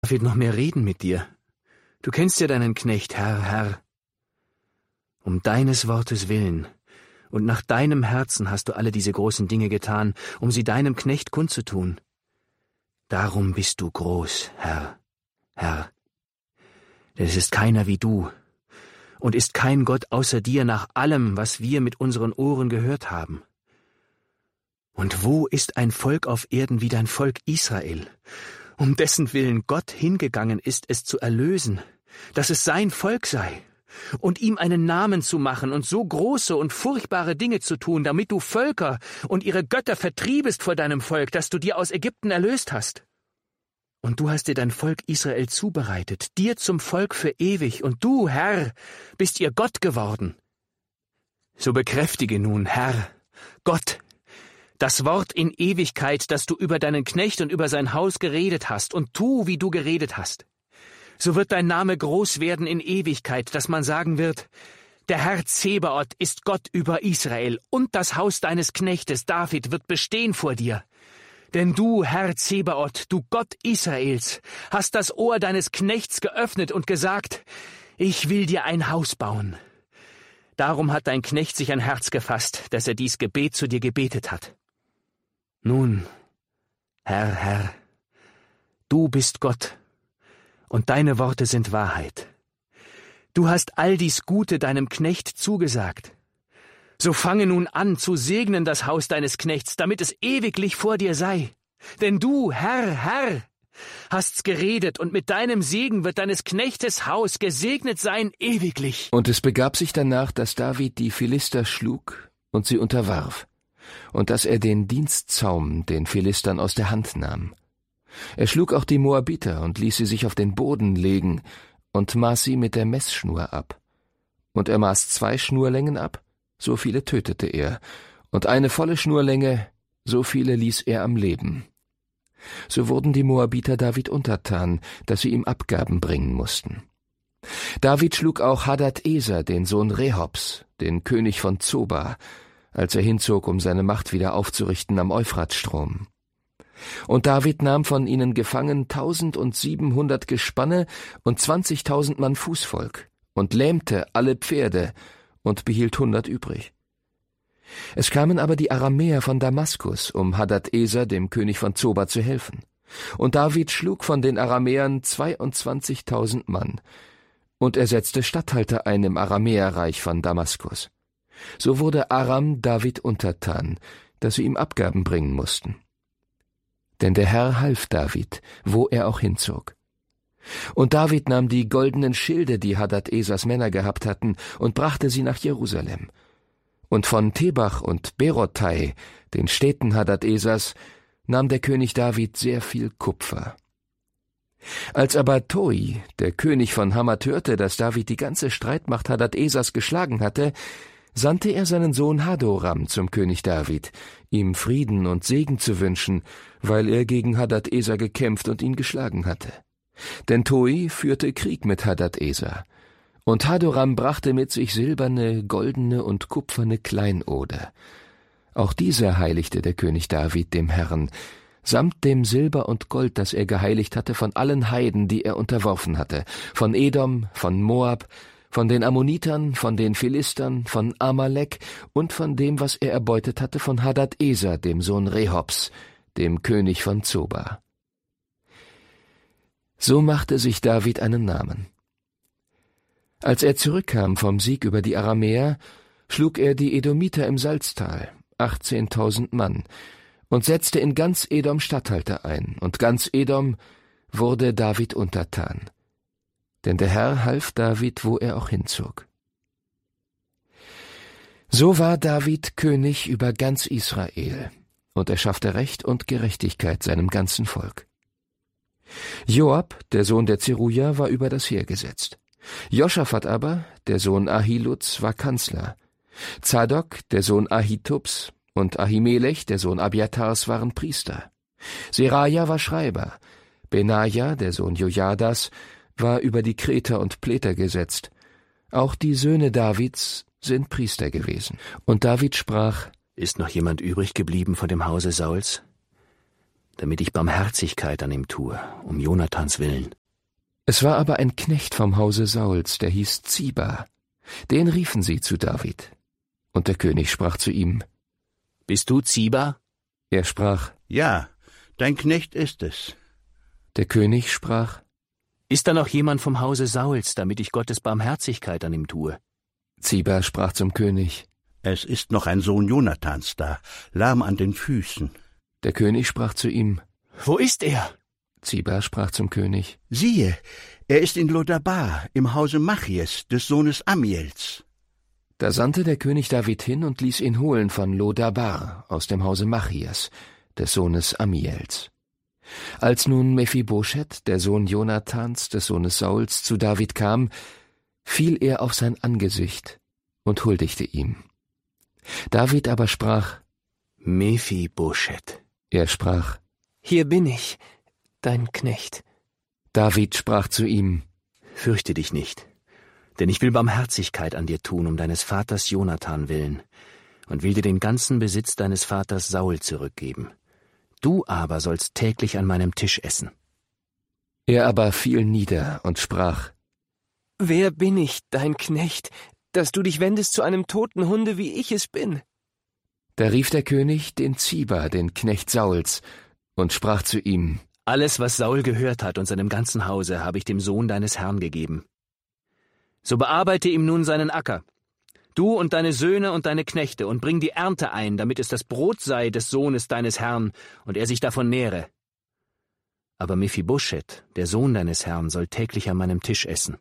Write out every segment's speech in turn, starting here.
David noch mehr reden mit dir? Du kennst ja deinen Knecht, Herr. Um deines Wortes willen und nach deinem Herzen hast du alle diese großen Dinge getan, um sie deinem Knecht kundzutun. Darum bist du groß, Herr. Denn es ist keiner wie du und ist kein Gott außer dir nach allem, was wir mit unseren Ohren gehört haben. Und wo ist ein Volk auf Erden wie dein Volk Israel, um dessen Willen Gott hingegangen ist, es zu erlösen, dass es sein Volk sei, und ihm einen Namen zu machen und so große und furchtbare Dinge zu tun, damit du Völker und ihre Götter vertriebest vor deinem Volk, das du dir aus Ägypten erlöst hast. Und du hast dir dein Volk Israel zubereitet, dir zum Volk für ewig, und du, Herr, bist ihr Gott geworden. So bekräftige nun, Herr, Gott, das Wort in Ewigkeit, das du über deinen Knecht und über sein Haus geredet hast, und tu, wie du geredet hast. So wird dein Name groß werden in Ewigkeit, dass man sagen wird, der Herr Zebaoth ist Gott über Israel, und das Haus deines Knechtes David wird bestehen vor dir. Denn du, Herr Zebaoth, du Gott Israels, hast das Ohr deines Knechts geöffnet und gesagt, ich will dir ein Haus bauen. Darum hat dein Knecht sich ein Herz gefasst, dass er dies Gebet zu dir gebetet hat. Nun, Herr, du bist Gott, und deine Worte sind Wahrheit. Du hast all dies Gute deinem Knecht zugesagt. So fange nun an zu segnen das Haus deines Knechts, damit es ewiglich vor dir sei. Denn du, Herr, hast's geredet, und mit deinem Segen wird deines Knechtes Haus gesegnet sein ewiglich. Und es begab sich danach, dass David die Philister schlug und sie unterwarf, und dass er den Dienstzaum den Philistern aus der Hand nahm. Er schlug auch die Moabiter und ließ sie sich auf den Boden legen und maß sie mit der Messschnur ab. Und er maß 2 Schnurlängen ab, so viele tötete er, und eine volle Schnurlänge, so viele ließ er am Leben. So wurden die Moabiter David untertan, dass sie ihm Abgaben bringen mussten. David schlug auch Hadad-Eser, den Sohn Rehobs, den König von Zoba, als er hinzog, um seine Macht wieder aufzurichten am Euphratstrom. Und David nahm von ihnen gefangen 1700 Gespanne und 20.000 Mann Fußvolk und lähmte alle Pferde und behielt 100 übrig. Es kamen aber die Aramäer von Damaskus, um Hadad-Eser, dem König von Zoba, zu helfen. Und David schlug von den Aramäern 22.000 Mann, und er setzte Statthalter ein im Aramäerreich von Damaskus. So wurde Aram David untertan, dass sie ihm Abgaben bringen mussten. Denn der Herr half David, wo er auch hinzog. Und David nahm die goldenen Schilde, die Hadad-Esers Männer gehabt hatten, und brachte sie nach Jerusalem. Und von Tebach und Berothai, den Städten Hadad-Esers, nahm der König David sehr viel Kupfer. Als aber Toi, der König von Hamath, hörte, dass David die ganze Streitmacht Hadad-Esers geschlagen hatte, sandte er seinen Sohn Hadoram zum König David, ihm Frieden und Segen zu wünschen, weil er gegen Hadad-Eser gekämpft und ihn geschlagen hatte. Denn Toi führte Krieg mit Hadad-Eser, und Hadoram brachte mit sich silberne, goldene und kupferne Kleinoder. Auch diese heiligte der König David dem Herrn, samt dem Silber und Gold, das er geheiligt hatte von allen Heiden, die er unterworfen hatte, von Edom, von Moab, von den Ammonitern, von den Philistern, von Amalek und von dem, was er erbeutet hatte von Hadad-Eser, dem Sohn Rehobs, dem König von Zoba. So machte sich David einen Namen. Als er zurückkam vom Sieg über die Aramäer, schlug er die Edomiter im Salztal, 18.000 Mann, und setzte in ganz Edom Statthalter ein, und ganz Edom wurde David untertan. Denn der Herr half David, wo er auch hinzog. So war David König über ganz Israel, und er schaffte Recht und Gerechtigkeit seinem ganzen Volk. Joab, der Sohn der Zeruja, war über das Heer gesetzt. Joschafat aber, der Sohn Ahiluds, war Kanzler. Zadok, der Sohn Ahitubs, und Ahimelech, der Sohn Abiatars, waren Priester. Seraja war Schreiber. Benaja, der Sohn Jojadas, war über die Kreter und Pläter gesetzt. Auch die Söhne Davids sind Priester gewesen. Und David sprach: Ist noch jemand übrig geblieben von dem Hause Sauls? damit ich Barmherzigkeit an ihm tue, um Jonathans willen. Es war aber ein Knecht vom Hause Sauls, der hieß Ziba. Den riefen sie zu David. Und der König sprach zu ihm: »Bist du Ziba?« Er sprach: »Ja, dein Knecht ist es.« Der König sprach: »Ist da noch jemand vom Hause Sauls, damit ich Gottes Barmherzigkeit an ihm tue?« Ziba sprach zum König: »Es ist noch ein Sohn Jonathans da, lahm an den Füßen.« Der König sprach zu ihm: »Wo ist er?« Ziba sprach zum König: »Siehe, er ist in Lodabar, im Hause Machies, des Sohnes Amiels.« Da sandte der König David hin und ließ ihn holen von Lodabar aus dem Hause Machias, des Sohnes Amiels. Als nun Mephibosheth, der Sohn Jonathans, des Sohnes Sauls, zu David kam, fiel er auf sein Angesicht und huldigte ihm. David aber sprach: »Mephibosheth.« Er sprach: »Hier bin ich, dein Knecht.« David sprach zu ihm: »Fürchte dich nicht, denn ich will Barmherzigkeit an dir tun, um deines Vaters Jonathan willen, und will dir den ganzen Besitz deines Vaters Saul zurückgeben. Du aber sollst täglich an meinem Tisch essen.« Er aber fiel nieder und sprach: »Wer bin ich, dein Knecht, dass du dich wendest zu einem toten Hunde, wie ich es bin?« Da rief der König den Ziba, den Knecht Sauls, und sprach zu ihm: »Alles, was Saul gehört hat und seinem ganzen Hause, habe ich dem Sohn deines Herrn gegeben. So bearbeite ihm nun seinen Acker, du und deine Söhne und deine Knechte, und bring die Ernte ein, damit es das Brot sei des Sohnes deines Herrn, und er sich davon nähre. Aber Mephibosheth, der Sohn deines Herrn, soll täglich an meinem Tisch essen.«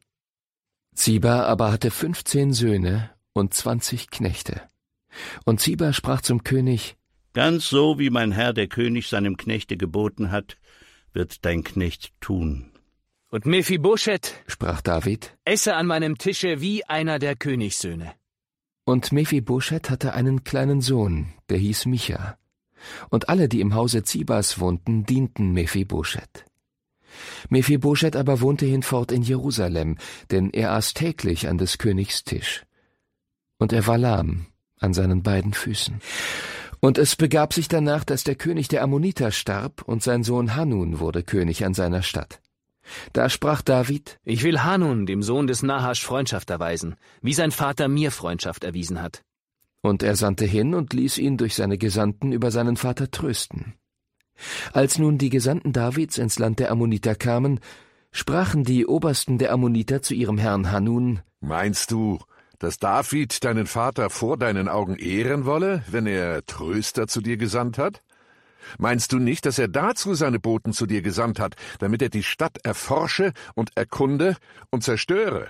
Ziba aber hatte 15 Söhne und 20 Knechte. Und Ziba sprach zum König: »Ganz so, wie mein Herr der König seinem Knechte geboten hat, wird dein Knecht tun.« »Und Mephibosheth«, sprach David, »esse an meinem Tische wie einer der Königssöhne.« Und Mephibosheth hatte einen kleinen Sohn, der hieß Micha. Und alle, die im Hause Zibas wohnten, dienten Mephibosheth. Mephibosheth aber wohnte hinfort in Jerusalem, denn er aß täglich an des Königs Tisch. Und er war lahm an seinen beiden Füßen. Und es begab sich danach, dass der König der Ammoniter starb, und sein Sohn Hanun wurde König an seiner Stadt. Da sprach David: »Ich will Hanun, dem Sohn des Nahasch, Freundschaft erweisen, wie sein Vater mir Freundschaft erwiesen hat.« Und er sandte hin und ließ ihn durch seine Gesandten über seinen Vater trösten. Als nun die Gesandten Davids ins Land der Ammoniter kamen, sprachen die Obersten der Ammoniter zu ihrem Herrn Hanun: »Meinst du, dass David deinen Vater vor deinen Augen ehren wolle, wenn er Tröster zu dir gesandt hat? Meinst du nicht, dass er dazu seine Boten zu dir gesandt hat, damit er die Stadt erforsche und erkunde und zerstöre?«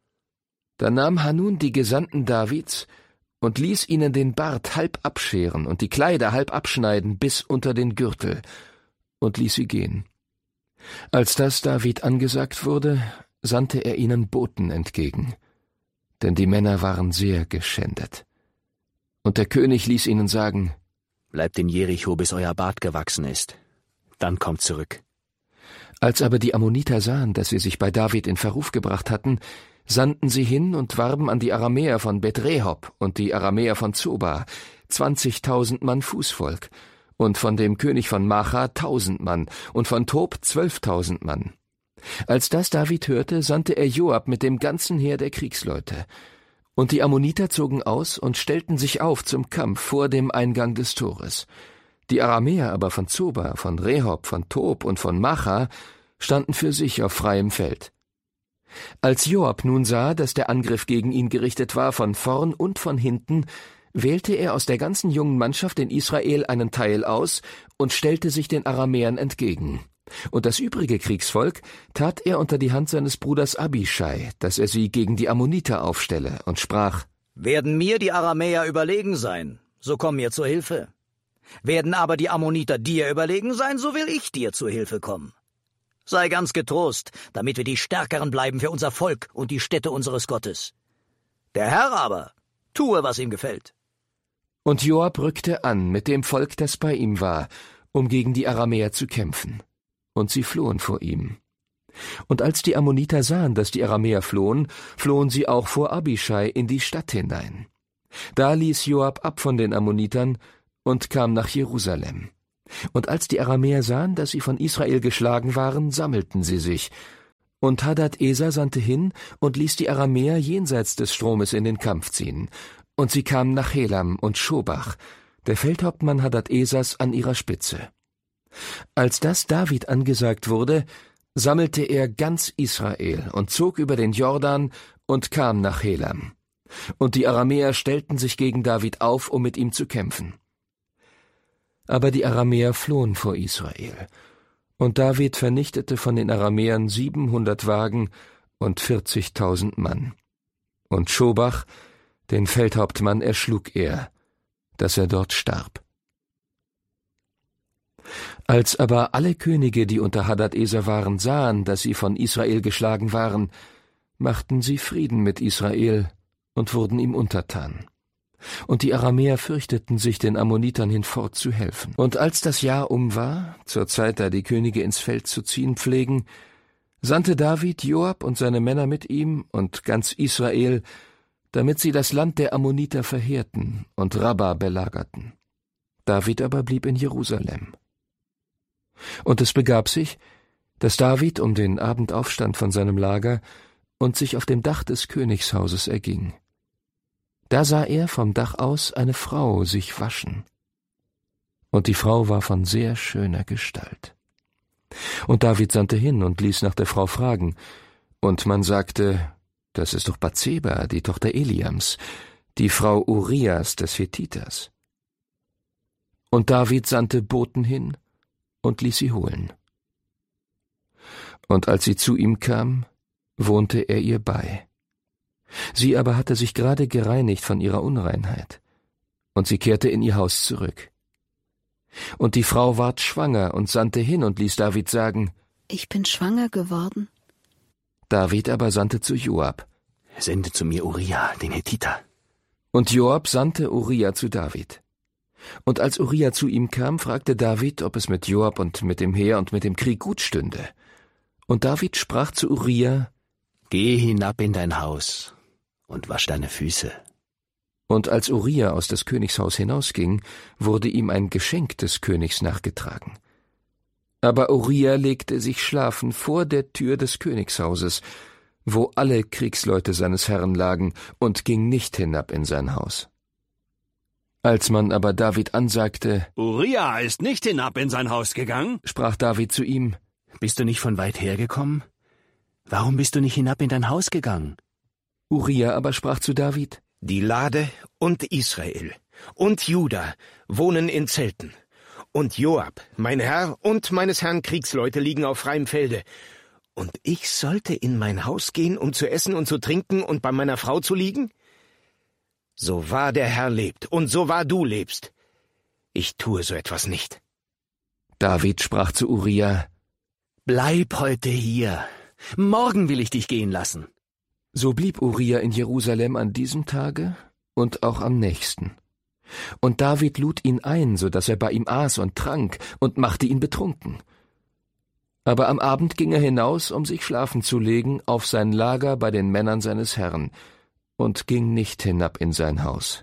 Da nahm Hanun die Gesandten Davids und ließ ihnen den Bart halb abscheren und die Kleider halb abschneiden bis unter den Gürtel und ließ sie gehen. Als das David angesagt wurde, sandte er ihnen Boten entgegen, denn die Männer waren sehr geschändet. Und der König ließ ihnen sagen: »Bleibt in Jericho, bis euer Bart gewachsen ist. Dann kommt zurück.« Als aber die Ammoniter sahen, dass sie sich bei David in Verruf gebracht hatten, sandten sie hin und warben an die Aramäer von Bet-Rehob und die Aramäer von Zoba 20.000 Mann Fußvolk, und von dem König von Macha 1.000 Mann, und von Tob 12.000 Mann. Als das David hörte, sandte er Joab mit dem ganzen Heer der Kriegsleute. Und die Ammoniter zogen aus und stellten sich auf zum Kampf vor dem Eingang des Tores. Die Aramäer aber von Zoba, von Rehob, von Tob und von Macha standen für sich auf freiem Feld. Als Joab nun sah, dass der Angriff gegen ihn gerichtet war, von vorn und von hinten, wählte er aus der ganzen jungen Mannschaft in Israel einen Teil aus und stellte sich den Aramäern entgegen. Und das übrige Kriegsvolk tat er unter die Hand seines Bruders Abischai, dass er sie gegen die Ammoniter aufstelle, und sprach: »Werden mir die Aramäer überlegen sein, so komm mir zur Hilfe. Werden aber die Ammoniter dir überlegen sein, so will ich dir zur Hilfe kommen. Sei ganz getrost, damit wir die Stärkeren bleiben für unser Volk und die Stätte unseres Gottes. Der Herr aber tue, was ihm gefällt.« Und Joab rückte an mit dem Volk, das bei ihm war, um gegen die Aramäer zu kämpfen. Und sie flohen vor ihm. Und als die Ammoniter sahen, dass die Aramäer flohen, flohen sie auch vor Abischai in die Stadt hinein. Da ließ Joab ab von den Ammonitern und kam nach Jerusalem. Und als die Aramäer sahen, dass sie von Israel geschlagen waren, sammelten sie sich. Und Hadad-Eser sandte hin und ließ die Aramäer jenseits des Stromes in den Kampf ziehen. Und sie kamen nach Helam und Schobach, der Feldhauptmann Hadad-Esers an ihrer Spitze. Als das David angesagt wurde, sammelte er ganz Israel und zog über den Jordan und kam nach Helam. Und die Aramäer stellten sich gegen David auf, um mit ihm zu kämpfen. Aber die Aramäer flohen vor Israel, und David vernichtete von den Aramäern 700 Wagen und 40.000 Mann. Und Schobach, den Feldhauptmann, erschlug er, dass er dort starb. Als aber alle Könige, die unter Hadad-Eser waren, sahen, dass sie von Israel geschlagen waren, machten sie Frieden mit Israel und wurden ihm untertan. Und die Aramäer fürchteten sich, den Ammonitern hinfort zu helfen. Und als das Jahr um war, zur Zeit, da die Könige ins Feld zu ziehen pflegen, sandte David Joab und seine Männer mit ihm und ganz Israel, damit sie das Land der Ammoniter verheerten und Rabba belagerten. David aber blieb in Jerusalem. Und es begab sich, dass David um den Abend aufstand von seinem Lager und sich auf dem Dach des Königshauses erging. Da sah er vom Dach aus eine Frau sich waschen. Und die Frau war von sehr schöner Gestalt. Und David sandte hin und ließ nach der Frau fragen. Und man sagte, das ist doch Bathseba, die Tochter Eliams, die Frau Urias des Hethiters. Und David sandte Boten hin und ließ sie holen. Und als sie zu ihm kam, wohnte er ihr bei. Sie aber hatte sich gerade gereinigt von ihrer Unreinheit, und sie kehrte in ihr Haus zurück. Und die Frau ward schwanger und sandte hin und ließ David sagen, ich bin schwanger geworden. David aber sandte zu Joab, sende zu mir Uria, den Hethiter. Und Joab sandte Uria zu David. Und als Uria zu ihm kam, fragte David, ob es mit Joab und mit dem Heer und mit dem Krieg gut stünde. Und David sprach zu Uria, geh hinab in dein Haus und wasch deine Füße. Und als Uria aus des Königs Haus hinausging, wurde ihm ein Geschenk des Königs nachgetragen. Aber Uria legte sich schlafen vor der Tür des Königshauses, wo alle Kriegsleute seines Herrn lagen, und ging nicht hinab in sein Haus. Als man aber David ansagte, Uria ist nicht hinab in sein Haus gegangen, sprach David zu ihm, bist du nicht von weit hergekommen? Warum bist du nicht hinab in dein Haus gegangen? Uria aber sprach zu David, die Lade und Israel und Juda wohnen in Zelten. Und Joab, mein Herr und meines Herrn Kriegsleute liegen auf freiem Felde. Und ich sollte in mein Haus gehen, um zu essen und zu trinken und bei meiner Frau zu liegen? So wahr der Herr lebt und so wahr du lebst. Ich tue so etwas nicht. David sprach zu Uria, bleib heute hier. Morgen will ich dich gehen lassen. So blieb Uria in Jerusalem an diesem Tage und auch am nächsten. Und David lud ihn ein, so dass er bei ihm aß und trank und machte ihn betrunken. Aber am Abend ging er hinaus, um sich schlafen zu legen, auf sein Lager bei den Männern seines Herrn, und ging nicht hinab in sein Haus.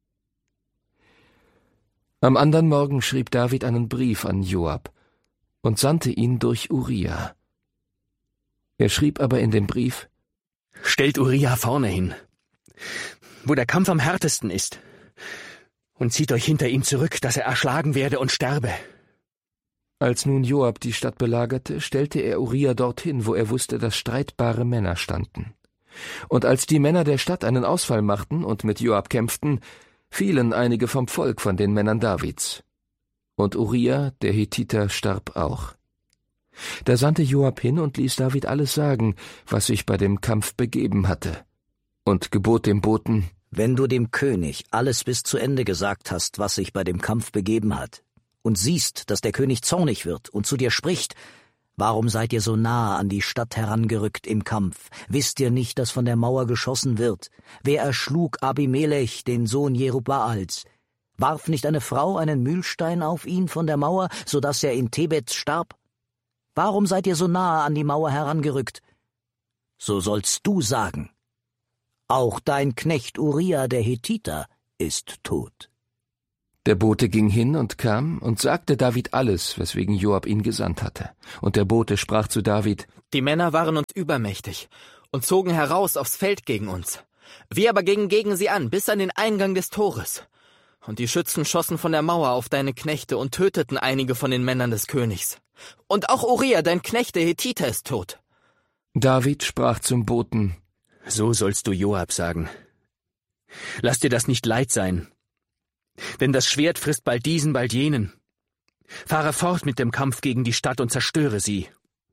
Am andern Morgen schrieb David einen Brief an Joab und sandte ihn durch Uria. Er schrieb aber in dem Brief, stellt Uria vorne hin, wo der Kampf am härtesten ist, und zieht euch hinter ihm zurück, dass er erschlagen werde und sterbe. Als nun Joab die Stadt belagerte, stellte er Uria dorthin, wo er wusste, dass streitbare Männer standen. Und als die Männer der Stadt einen Ausfall machten und mit Joab kämpften, fielen einige vom Volk von den Männern Davids. Und Uria, der Hethiter, starb auch. Da sandte Joab hin und ließ David alles sagen, was sich bei dem Kampf begeben hatte, und gebot dem Boten, wenn du dem König alles bis zu Ende gesagt hast, was sich bei dem Kampf begeben hat, und siehst, dass der König zornig wird und zu dir spricht, warum seid ihr so nahe an die Stadt herangerückt im Kampf? Wisst ihr nicht, dass von der Mauer geschossen wird? Wer erschlug Abimelech, den Sohn Jerubbaals? Warf nicht eine Frau einen Mühlstein auf ihn von der Mauer, so dass er in Tebez starb? Warum seid ihr so nahe an die Mauer herangerückt? So sollst du sagen, auch dein Knecht Uria der Hethiter ist tot. Der Bote ging hin und kam und sagte David alles, weswegen Joab ihn gesandt hatte. Und der Bote sprach zu David: Die Männer waren uns übermächtig und zogen heraus aufs Feld gegen uns. Wir aber gingen gegen sie an, bis an den Eingang des Tores. Und die Schützen schossen von der Mauer auf deine Knechte und töteten einige von den Männern des Königs. Und auch Uriah, dein Knecht, der Hethiter, ist tot. David sprach zum Boten: So sollst du Joab sagen. Lass dir das nicht leid sein. Denn das Schwert frisst bald diesen, bald jenen. Fahre fort mit dem Kampf gegen die Stadt und zerstöre sie.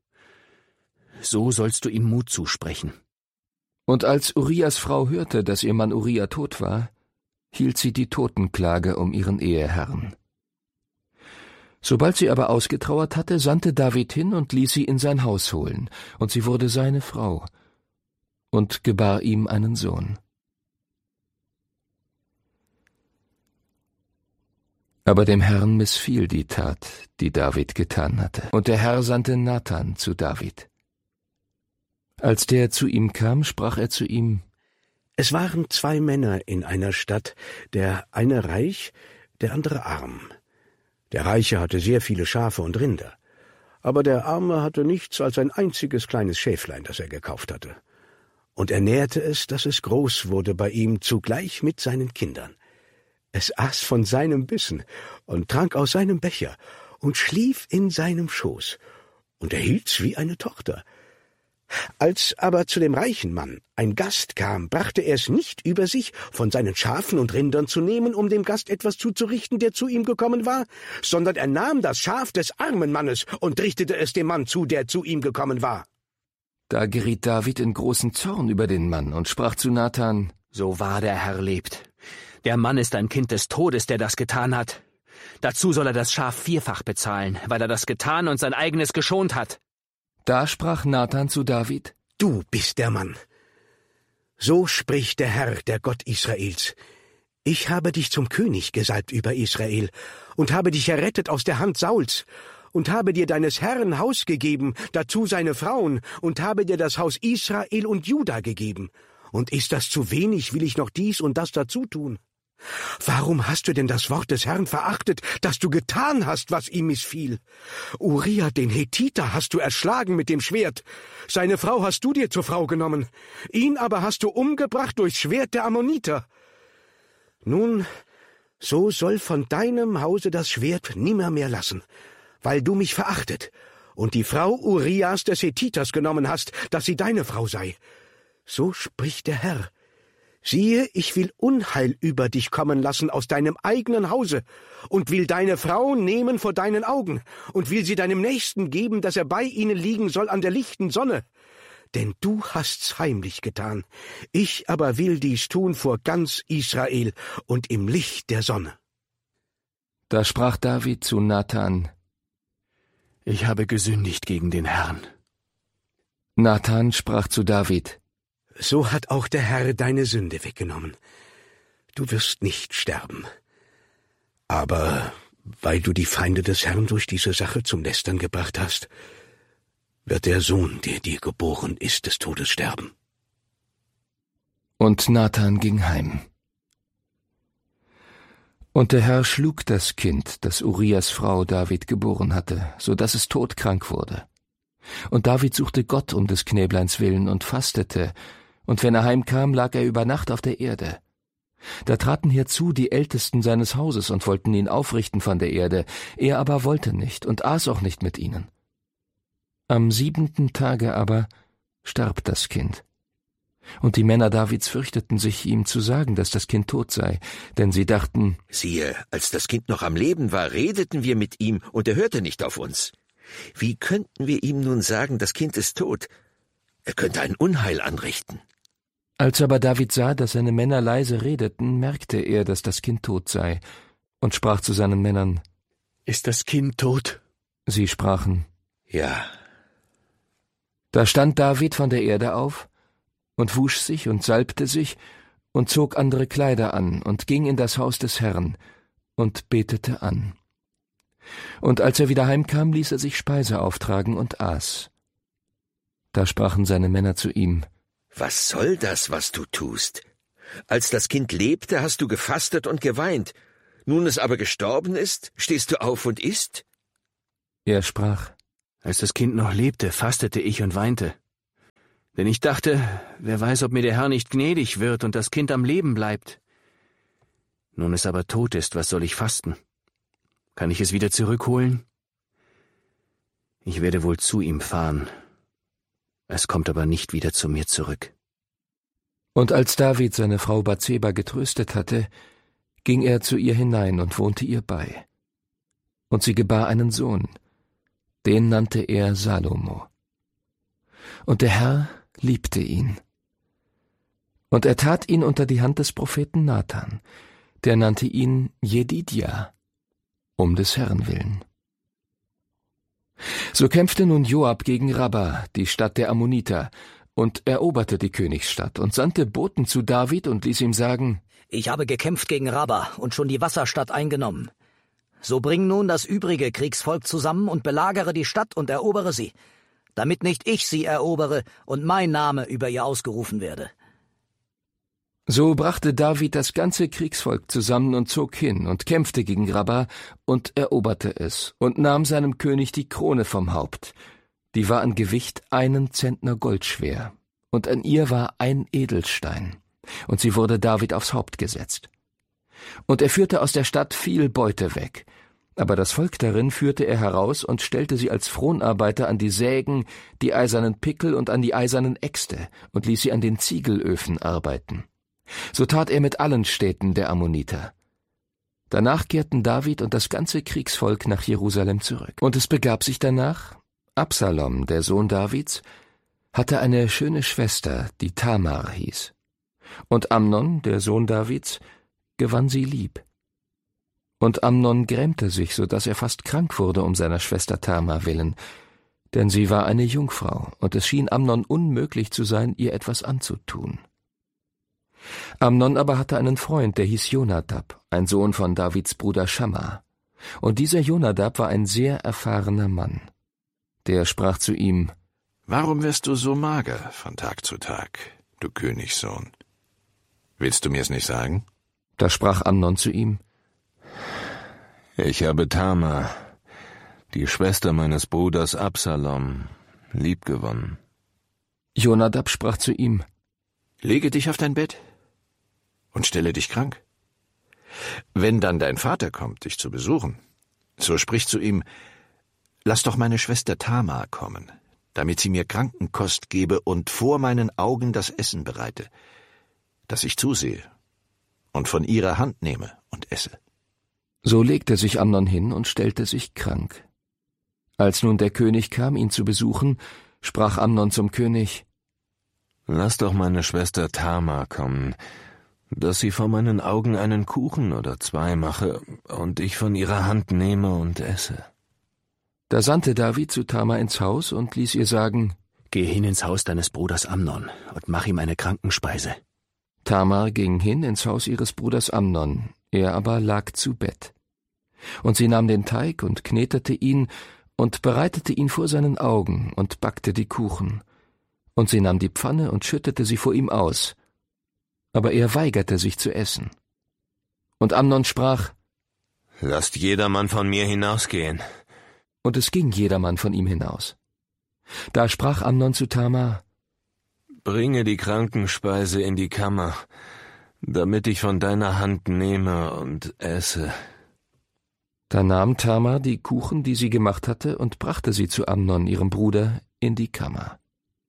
So sollst du ihm Mut zusprechen. Und als Urias Frau hörte, dass ihr Mann Uriah tot war, hielt sie die Totenklage um ihren Eheherrn. Sobald sie aber ausgetrauert hatte, sandte David hin und ließ sie in sein Haus holen, und sie wurde seine Frau und gebar ihm einen Sohn. Aber dem Herrn missfiel die Tat, die David getan hatte, und der Herr sandte Nathan zu David. Als der zu ihm kam, sprach er zu ihm: Es waren 2 Männer in einer Stadt, der eine reich, der andere arm. Der Reiche hatte sehr viele Schafe und Rinder, aber der Arme hatte nichts als ein einziges kleines Schäflein, das er gekauft hatte. Und er nährte es, dass es groß wurde bei ihm, zugleich mit seinen Kindern. Es aß von seinem Bissen und trank aus seinem Becher und schlief in seinem Schoß, und er hielt's wie eine Tochter. Als aber zu dem reichen Mann ein Gast kam, brachte er es nicht über sich, von seinen Schafen und Rindern zu nehmen, um dem Gast etwas zuzurichten, der zu ihm gekommen war, sondern er nahm das Schaf des armen Mannes und richtete es dem Mann zu, der zu ihm gekommen war. Da geriet David in großen Zorn über den Mann und sprach zu Nathan: So wahr der Herr lebt. Der Mann ist ein Kind des Todes, der das getan hat. Dazu soll er das Schaf 4-fach bezahlen, weil er das getan und sein eigenes geschont hat. Da sprach Nathan zu David: Du bist der Mann. So spricht der Herr, der Gott Israels. Ich habe dich zum König gesalbt über Israel und habe dich errettet aus der Hand Sauls und habe dir deines Herrn Haus gegeben, dazu seine Frauen, und habe dir das Haus Israel und Juda gegeben. Und ist das zu wenig, will ich noch dies und das dazu tun? Warum hast du denn das Wort des Herrn verachtet, dass du getan hast, was ihm missfiel? Uriah, den Hethiter, hast du erschlagen mit dem Schwert. Seine Frau hast du dir zur Frau genommen. Ihn aber hast du umgebracht durchs Schwert der Ammoniter. Nun, so soll von deinem Hause das Schwert nimmermehr lassen, weil du mich verachtet und die Frau Urias des Hethiters genommen hast, dass sie deine Frau sei. So spricht der Herr: Siehe, ich will Unheil über dich kommen lassen aus deinem eigenen Hause und will deine Frau nehmen vor deinen Augen und will sie deinem Nächsten geben, dass er bei ihnen liegen soll an der lichten Sonne. Denn du hast's heimlich getan. Ich aber will dies tun vor ganz Israel und im Licht der Sonne. Da sprach David zu Nathan: Ich habe gesündigt gegen den Herrn. Nathan sprach zu David: So hat auch der Herr deine Sünde weggenommen. Du wirst nicht sterben. Aber weil du die Feinde des Herrn durch diese Sache zum Lästern gebracht hast, wird der Sohn, der dir geboren ist, des Todes sterben. Und Nathan ging heim. Und der Herr schlug das Kind, das Urias Frau David geboren hatte, so dass es todkrank wurde. Und David suchte Gott um des Knäbleins willen und fastete, und wenn er heimkam, lag er über Nacht auf der Erde. Da traten herzu die Ältesten seines Hauses und wollten ihn aufrichten von der Erde, er aber wollte nicht und aß auch nicht mit ihnen. Am 7. Tage aber starb das Kind. Und die Männer Davids fürchteten sich, ihm zu sagen, dass das Kind tot sei, denn sie dachten: Siehe, als das Kind noch am Leben war, redeten wir mit ihm, und er hörte nicht auf uns. Wie könnten wir ihm nun sagen, das Kind ist tot? Er könnte ein Unheil anrichten. Als aber David sah, dass seine Männer leise redeten, merkte er, dass das Kind tot sei, und sprach zu seinen Männern: Ist das Kind tot? Sie sprachen: Ja. Da stand David von der Erde auf und wusch sich und salbte sich und zog andere Kleider an und ging in das Haus des Herrn und betete an. Und als er wieder heimkam, ließ er sich Speise auftragen und aß. Da sprachen seine Männer zu ihm: Was soll das, was du tust? Als das Kind lebte, hast du gefastet und geweint. Nun es aber gestorben ist, stehst du auf und isst? Er sprach: Als das Kind noch lebte, fastete ich und weinte. Denn ich dachte, wer weiß, ob mir der Herr nicht gnädig wird und das Kind am Leben bleibt. Nun es aber tot ist, was soll ich fasten? Kann ich es wieder zurückholen? Ich werde wohl zu ihm fahren. Es kommt aber nicht wieder zu mir zurück. Und als David seine Frau Bathseba getröstet hatte, ging er zu ihr hinein und wohnte ihr bei. Und sie gebar einen Sohn, den nannte er Salomo. Und der Herr liebte ihn. Und er tat ihn unter die Hand des Propheten Nathan, der nannte ihn Jedidja, um des Herrn willen. So kämpfte nun Joab gegen Rabba, die Stadt der Ammoniter, und eroberte die Königsstadt und sandte Boten zu David und ließ ihm sagen: Ich habe gekämpft gegen Rabba und schon die Wasserstadt eingenommen. So bring nun das übrige Kriegsvolk zusammen und belagere die Stadt und erobere sie, damit nicht ich sie erobere und mein Name über ihr ausgerufen werde. So brachte David das ganze Kriegsvolk zusammen und zog hin und kämpfte gegen Rabba und eroberte es und nahm seinem König die Krone vom Haupt. Die war an Gewicht 1 Zentner Gold schwer, und an ihr war ein Edelstein, und sie wurde David aufs Haupt gesetzt. Und er führte aus der Stadt viel Beute weg, aber das Volk darin führte er heraus und stellte sie als Fronarbeiter an die Sägen, die eisernen Pickel und an die eisernen Äxte und ließ sie an den Ziegelöfen arbeiten. So tat er mit allen Städten der Ammoniter. Danach kehrten David und das ganze Kriegsvolk nach Jerusalem zurück. Und es begab sich danach: Absalom, der Sohn Davids, hatte eine schöne Schwester, die Tamar hieß. Und Amnon, der Sohn Davids, gewann sie lieb. Und Amnon grämte sich, so dass er fast krank wurde um seiner Schwester Tamar willen, denn sie war eine Jungfrau, und es schien Amnon unmöglich zu sein, ihr etwas anzutun. Amnon aber hatte einen Freund, der hieß Jonadab, ein Sohn von Davids Bruder Schamma. Und dieser Jonadab war ein sehr erfahrener Mann. Der sprach zu ihm: Warum wirst du so mager von Tag zu Tag, du Königssohn? Willst du mir's nicht sagen? Da sprach Amnon zu ihm: Ich habe Tamar, die Schwester meines Bruders Absalom, liebgewonnen. Jonadab sprach zu ihm: Lege dich auf dein Bett und stelle dich krank. Wenn dann dein Vater kommt, dich zu besuchen, so sprich zu ihm: Lass doch meine Schwester Tamar kommen, damit sie mir Krankenkost gebe und vor meinen Augen das Essen bereite, dass ich zusehe und von ihrer Hand nehme und esse. So legte sich Amnon hin und stellte sich krank. Als nun der König kam, ihn zu besuchen, sprach Amnon zum König: Lass doch meine Schwester Tamar kommen, dass sie vor meinen Augen einen Kuchen oder 2 mache und ich von ihrer Hand nehme und esse. Da sandte David zu Tamar ins Haus und ließ ihr sagen: Geh hin ins Haus deines Bruders Amnon und mach ihm eine Krankenspeise. Tamar ging hin ins Haus ihres Bruders Amnon, er aber lag zu Bett. Und sie nahm den Teig und knetete ihn und bereitete ihn vor seinen Augen und backte die Kuchen. Und sie nahm die Pfanne und schüttete sie vor ihm aus. Aber er weigerte sich zu essen. Und Amnon sprach: Lasst jedermann von mir hinausgehen. Und es ging jedermann von ihm hinaus. Da sprach Amnon zu Tamar: Bringe die Krankenspeise in die Kammer, damit ich von deiner Hand nehme und esse. Da nahm Tamar die Kuchen, die sie gemacht hatte, und brachte sie zu Amnon, ihrem Bruder, in die Kammer.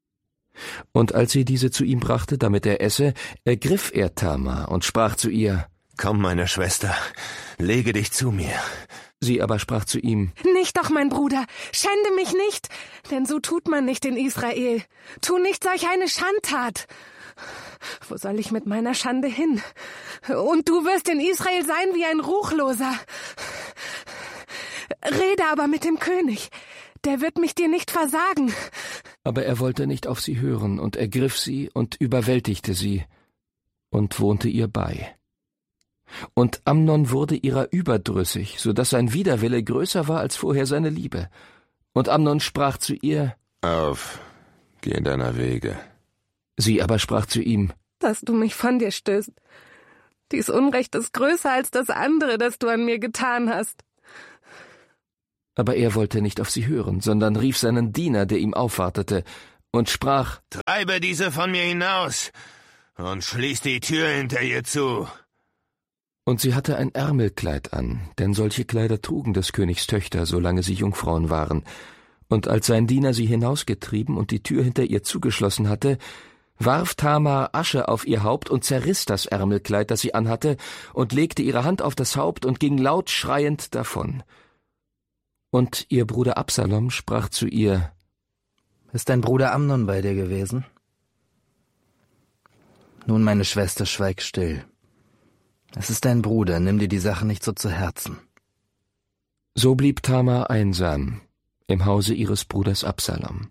Und als sie diese zu ihm brachte, damit er esse, ergriff er Tamar und sprach zu ihr: Komm, meine Schwester, lege dich zu mir. Sie aber sprach zu ihm: Nicht doch, mein Bruder, schände mich nicht, denn so tut man nicht in Israel. Tu nicht solch eine Schandtat. Wo soll ich mit meiner Schande hin? Und du wirst in Israel sein wie ein Ruchloser. Rede aber mit dem König, der wird mich dir nicht versagen. Aber er wollte nicht auf sie hören und ergriff sie und überwältigte sie und wohnte ihr bei. Und Amnon wurde ihrer überdrüssig, so dass sein Widerwille größer war als vorher seine Liebe. Und Amnon sprach zu ihr: Auf, geh deiner Wege. Sie aber sprach zu ihm: Dass du mich von dir stößt, Dies Unrecht ist größer als das andere, das du an mir getan hast. Aber er wollte nicht auf sie hören, sondern rief seinen Diener, der ihm aufwartete, und sprach: »Treibe diese von mir hinaus und schließ die Tür hinter ihr zu.« Und sie hatte ein Ärmelkleid an, denn solche Kleider trugen des Königs Töchter, solange sie Jungfrauen waren. Und als sein Diener sie hinausgetrieben und die Tür hinter ihr zugeschlossen hatte, warf Tamar Asche auf ihr Haupt und zerriss das Ärmelkleid, das sie anhatte, und legte ihre Hand auf das Haupt und ging laut schreiend davon. Und ihr Bruder Absalom sprach zu ihr: »Ist dein Bruder Amnon bei dir gewesen?« »Nun, meine Schwester, schweig still. Es ist dein Bruder, nimm dir die Sache nicht so zu Herzen.« So blieb Tamar einsam im Hause ihres Bruders Absalom.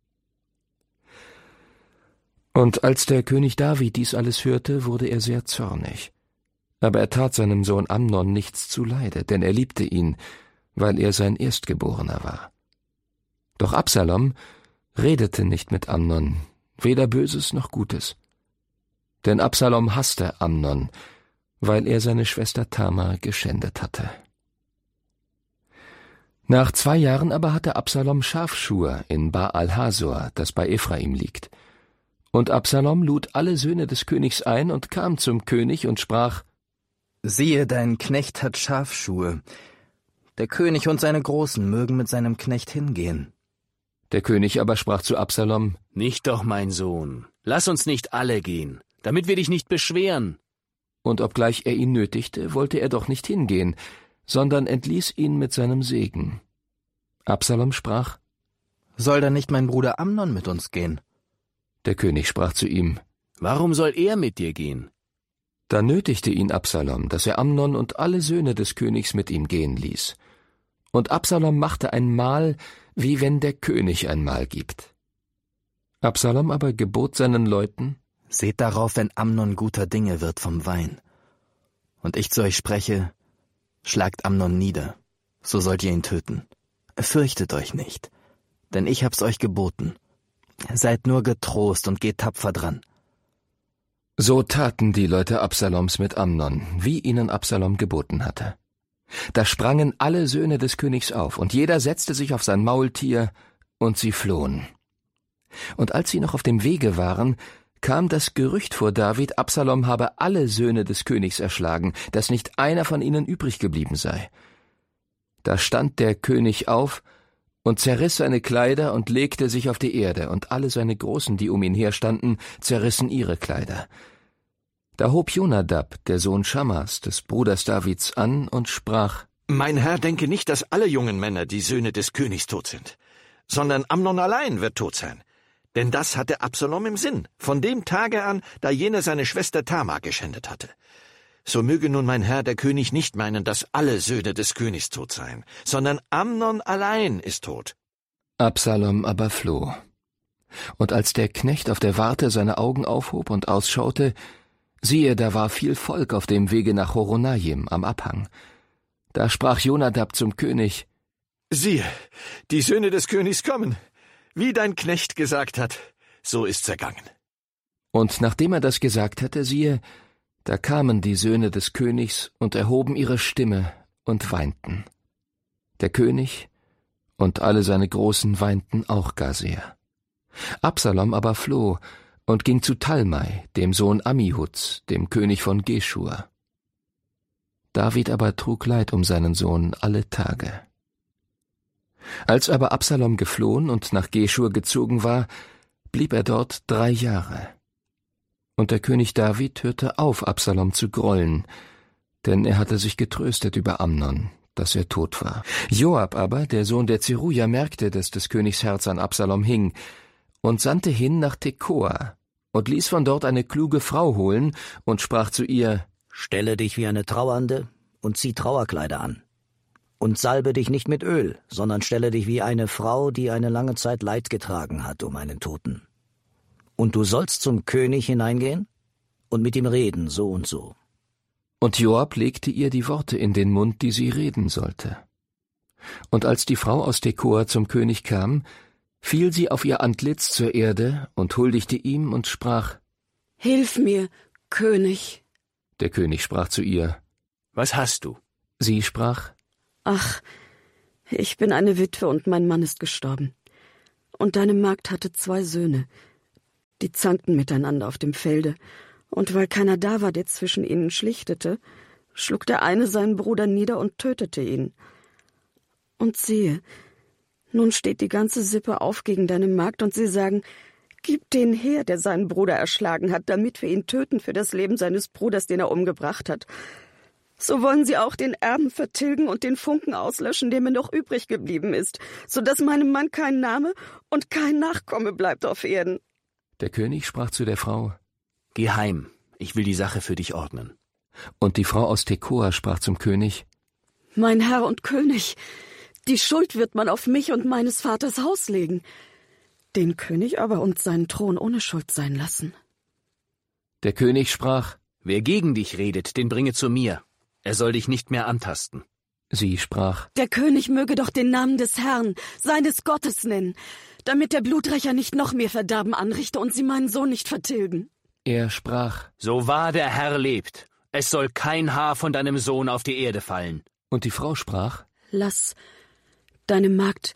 Und als der König David dies alles hörte, wurde er sehr zornig. Aber er tat seinem Sohn Amnon nichts zuleide, denn er liebte ihn, weil er sein Erstgeborener war. Doch Absalom redete nicht mit Amnon, weder Böses noch Gutes. Denn Absalom hasste Amnon, weil er seine Schwester Tamar geschändet hatte. Nach 2 Jahren aber hatte Absalom Schafschuhe in Baal-Hasor, das bei Ephraim liegt. Und Absalom lud alle Söhne des Königs ein und kam zum König und sprach: »Siehe, dein Knecht hat Schafschuhe. Der König und seine Großen mögen mit seinem Knecht hingehen.« Der König aber sprach zu Absalom: »Nicht doch, mein Sohn, lass uns nicht alle gehen, damit wir dich nicht beschweren.« Und obgleich er ihn nötigte, wollte er doch nicht hingehen, sondern entließ ihn mit seinem Segen. Absalom sprach: »Soll dann nicht mein Bruder Amnon mit uns gehen?« Der König sprach zu ihm: »Warum soll er mit dir gehen?« Da nötigte ihn Absalom, dass er Amnon und alle Söhne des Königs mit ihm gehen ließ. Und Absalom machte ein Mahl, wie wenn der König ein Mahl gibt. Absalom aber gebot seinen Leuten: »Seht darauf, wenn Amnon guter Dinge wird vom Wein. Und ich zu euch spreche: Schlagt Amnon nieder, so sollt ihr ihn töten. Fürchtet euch nicht, denn ich hab's euch geboten. Seid nur getrost und geht tapfer dran.« So taten die Leute Absaloms mit Amnon, wie ihnen Absalom geboten hatte. Da sprangen alle Söhne des Königs auf, und jeder setzte sich auf sein Maultier, und sie flohen. Und als sie noch auf dem Wege waren, kam das Gerücht vor David, Absalom habe alle Söhne des Königs erschlagen, dass nicht einer von ihnen übrig geblieben sei. Da stand der König auf und zerriss seine Kleider und legte sich auf die Erde, und alle seine Großen, die um ihn herstanden, zerrissen ihre Kleider. Da hob Jonadab, der Sohn Schammas, des Bruders Davids, an und sprach: »Mein Herr denke nicht, dass alle jungen Männer, die Söhne des Königs, tot sind, sondern Amnon allein wird tot sein. Denn das hatte Absalom im Sinn, von dem Tage an, da jener seine Schwester Tamar geschändet hatte. So möge nun mein Herr, der König, nicht meinen, dass alle Söhne des Königs tot seien, sondern Amnon allein ist tot.« Absalom aber floh. Und als der Knecht auf der Warte seine Augen aufhob und ausschaute, siehe, da war viel Volk auf dem Wege nach Horonajim am Abhang. Da sprach Jonadab zum König: »Siehe, die Söhne des Königs kommen. Wie dein Knecht gesagt hat, so ist's ergangen.« Und nachdem er das gesagt hatte, siehe, da kamen die Söhne des Königs und erhoben ihre Stimme und weinten. Der König und alle seine Großen weinten auch gar sehr. Absalom aber floh und ging zu Talmai, dem Sohn Ammihuds, dem König von Geschur. David aber trug Leid um seinen Sohn alle Tage. Als aber Absalom geflohen und nach Geschur gezogen war, blieb er dort 3 Jahre. Und der König David hörte auf, Absalom zu grollen, denn er hatte sich getröstet über Amnon, dass er tot war. Joab aber, der Sohn der Zeruja, merkte, dass des Königs Herz an Absalom hing, und sandte hin nach Tekoa und ließ von dort eine kluge Frau holen und sprach zu ihr: »Stelle dich wie eine Trauernde und zieh Trauerkleider an. Und salbe dich nicht mit Öl, sondern stelle dich wie eine Frau, die eine lange Zeit Leid getragen hat um einen Toten. Und du sollst zum König hineingehen und mit ihm reden, so und so.« Und Joab legte ihr die Worte in den Mund, die sie reden sollte. Und als die Frau aus Tekoa zum König kam, fiel sie auf ihr Antlitz zur Erde und huldigte ihm und sprach: »Hilf mir, König.« Der König sprach zu ihr: Was hast du? Sie sprach: Ach, ich bin eine Witwe und mein Mann ist gestorben. Und deine Magd hatte 2 Söhne. Die zankten miteinander auf dem Felde. Und weil keiner da war, der zwischen ihnen schlichtete, schlug der eine seinen Bruder nieder und tötete ihn. Und siehe, nun steht die ganze Sippe auf gegen deine Magd, und sie sagen: Gib den her, der seinen Bruder erschlagen hat, damit wir ihn töten für das Leben seines Bruders, den er umgebracht hat. So wollen sie auch den Erben vertilgen und den Funken auslöschen, der mir noch übrig geblieben ist, so dass meinem Mann kein Name und kein Nachkomme bleibt auf Erden. Der König sprach zu der Frau: Geh heim, ich will die Sache für dich ordnen. Und die Frau aus Tekoa sprach zum König: Mein Herr und König, die Schuld wird man auf mich und meines Vaters Haus legen, den König aber und seinen Thron ohne Schuld sein lassen. Der König sprach: Wer gegen dich redet, den bringe zu mir. Er soll dich nicht mehr antasten. Sie sprach: Der König möge doch den Namen des Herrn, seines Gottes nennen, damit der Bluträcher nicht noch mehr Verderben anrichte und sie meinen Sohn nicht vertilgen. Er sprach: So wahr der Herr lebt, es soll kein Haar von deinem Sohn auf die Erde fallen. Und die Frau sprach: Lass deine Magd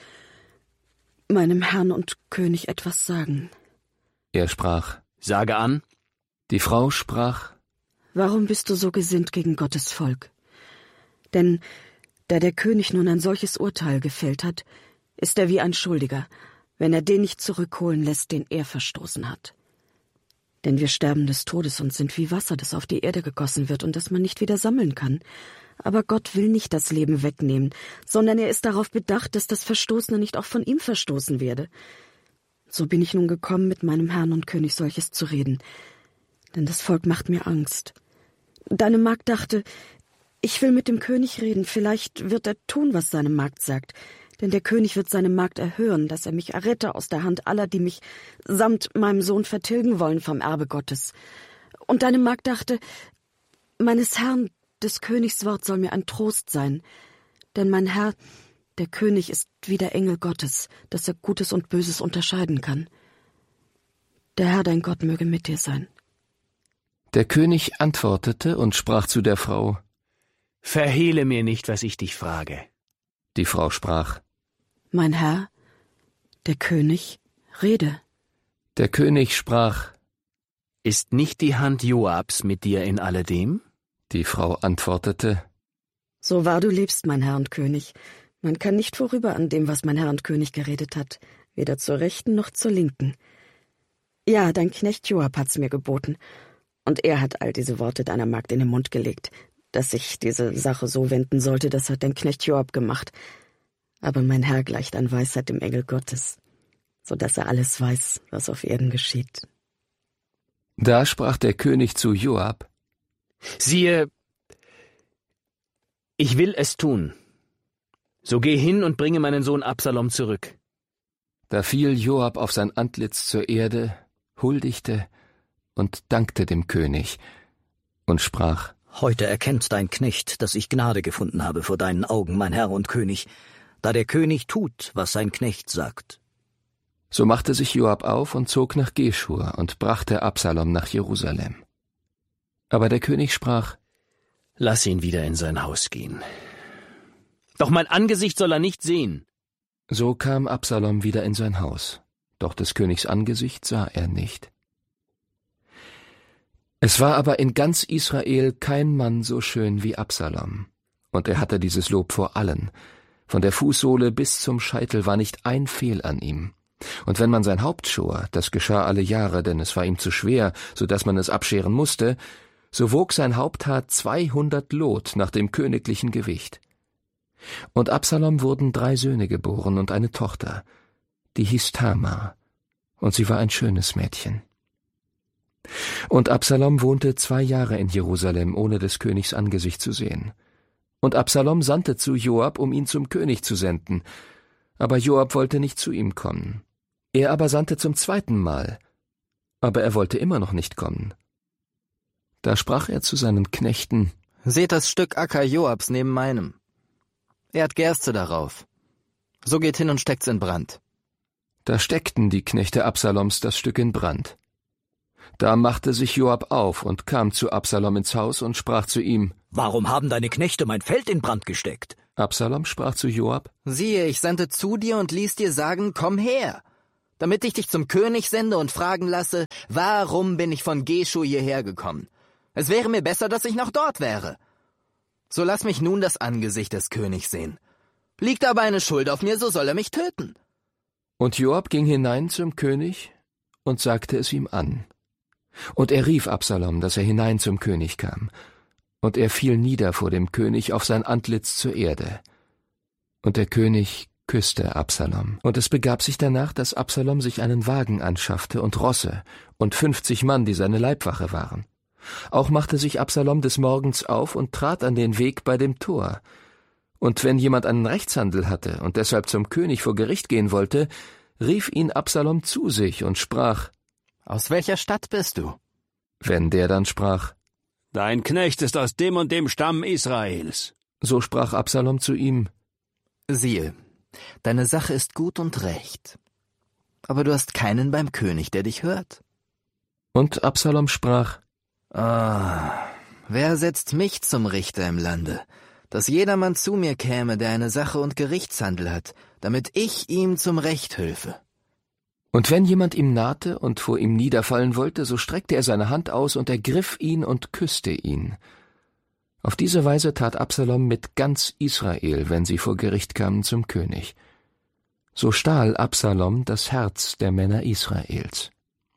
meinem Herrn und König etwas sagen. Er sprach: Sage an. Die Frau sprach: Warum bist du so gesinnt gegen Gottes Volk? Denn da der König nun ein solches Urteil gefällt hat, ist er wie ein Schuldiger, wenn er den nicht zurückholen lässt, den er verstoßen hat. Denn wir sterben des Todes und sind wie Wasser, das auf die Erde gegossen wird und das man nicht wieder sammeln kann. Aber Gott will nicht das Leben wegnehmen, sondern er ist darauf bedacht, dass das Verstoßene nicht auch von ihm verstoßen werde. So bin ich nun gekommen, mit meinem Herrn und König solches zu reden, denn das Volk macht mir Angst. Deine Magd dachte, ich will mit dem König reden, vielleicht wird er tun, was seine Magd sagt, denn der König wird seine Magd erhören, dass er mich errette aus der Hand aller, die mich samt meinem Sohn vertilgen wollen vom Erbe Gottes. Und deine Magd dachte, meines Herrn, des Königs Wort soll mir ein Trost sein, denn mein Herr, der König, ist wie der Engel Gottes, dass er Gutes und Böses unterscheiden kann. Der Herr, dein Gott, möge mit dir sein. Der König antwortete und sprach zu der Frau: Verhehle mir nicht, was ich dich frage. Die Frau sprach: Mein Herr, der König, rede. Der König sprach: Ist nicht die Hand Joabs mit dir in alledem? Die Frau antwortete: So wahr du lebst, mein Herr und König. Man kann nicht vorüber an dem, was mein Herr und König geredet hat, weder zur Rechten noch zur Linken. Ja, dein Knecht Joab hat's mir geboten, und er hat all diese Worte deiner Magd in den Mund gelegt, dass sich diese Sache so wenden sollte, das hat dein Knecht Joab gemacht. Aber mein Herr gleicht an Weisheit dem Engel Gottes, so dass er alles weiß, was auf Erden geschieht. Da sprach der König zu Joab: Siehe, ich will es tun. So geh hin und bringe meinen Sohn Absalom zurück. Da fiel Joab auf sein Antlitz zur Erde, huldigte und dankte dem König und sprach: Heute erkennt dein Knecht, dass ich Gnade gefunden habe vor deinen Augen, mein Herr und König, da der König tut, was sein Knecht sagt. So machte sich Joab auf und zog nach Geschur und brachte Absalom nach Jerusalem. Aber der König sprach: Lass ihn wieder in sein Haus gehen. Doch mein Angesicht soll er nicht sehen. So kam Absalom wieder in sein Haus, doch des Königs Angesicht sah er nicht. Es war aber in ganz Israel kein Mann so schön wie Absalom, und er hatte dieses Lob vor allen. Von der Fußsohle bis zum Scheitel war nicht ein Fehl an ihm. Und wenn man sein Haupt schor, das geschah alle Jahre, denn es war ihm zu schwer, so dass man es abscheren musste, so wog sein Haupthaar 200 Lot nach dem königlichen Gewicht. Und Absalom wurden 3 Söhne geboren und eine Tochter, die hieß Tamar, und sie war ein schönes Mädchen. Und Absalom wohnte 2 Jahre in Jerusalem, ohne des Königs Angesicht zu sehen. Und Absalom sandte zu Joab, um ihn zum König zu senden. Aber Joab wollte nicht zu ihm kommen. Er aber sandte zum 2. Mal, aber er wollte immer noch nicht kommen. Da sprach er zu seinen Knechten: Seht das Stück Acker Joabs neben meinem. Er hat Gerste darauf. So geht hin und steckt's in Brand. Da steckten die Knechte Absaloms das Stück in Brand. Da machte sich Joab auf und kam zu Absalom ins Haus und sprach zu ihm: »Warum haben deine Knechte mein Feld in Brand gesteckt?« Absalom sprach zu Joab: »Siehe, ich sandte zu dir und ließ dir sagen, komm her, damit ich dich zum König sende und fragen lasse, warum bin ich von Geschur hierher gekommen? Es wäre mir besser, dass ich noch dort wäre. So lass mich nun das Angesicht des Königs sehen. Liegt aber eine Schuld auf mir, so soll er mich töten.« Und Joab ging hinein zum König und sagte es ihm an. Und er rief Absalom, dass er hinein zum König kam. Und er fiel nieder vor dem König auf sein Antlitz zur Erde. Und der König küsste Absalom. Und es begab sich danach, dass Absalom sich einen Wagen anschaffte und Rosse und 50 Mann, die seine Leibwache waren. Auch machte sich Absalom des Morgens auf und trat an den Weg bei dem Tor. Und wenn jemand einen Rechtshandel hatte und deshalb zum König vor Gericht gehen wollte, rief ihn Absalom zu sich und sprach: »Aus welcher Stadt bist du?« Wenn der dann sprach: »Dein Knecht ist aus dem und dem Stamm Israels«, so sprach Absalom zu ihm: »Siehe, deine Sache ist gut und recht, aber du hast keinen beim König, der dich hört.« Und Absalom sprach: »Wer setzt mich zum Richter im Lande, dass jedermann zu mir käme, der eine Sache und Gerichtshandel hat, damit ich ihm zum Recht hülfe?« Und wenn jemand ihm nahte und vor ihm niederfallen wollte, so streckte er seine Hand aus und ergriff ihn und küsste ihn. Auf diese Weise tat Absalom mit ganz Israel, wenn sie vor Gericht kamen zum König. So stahl Absalom das Herz der Männer Israels.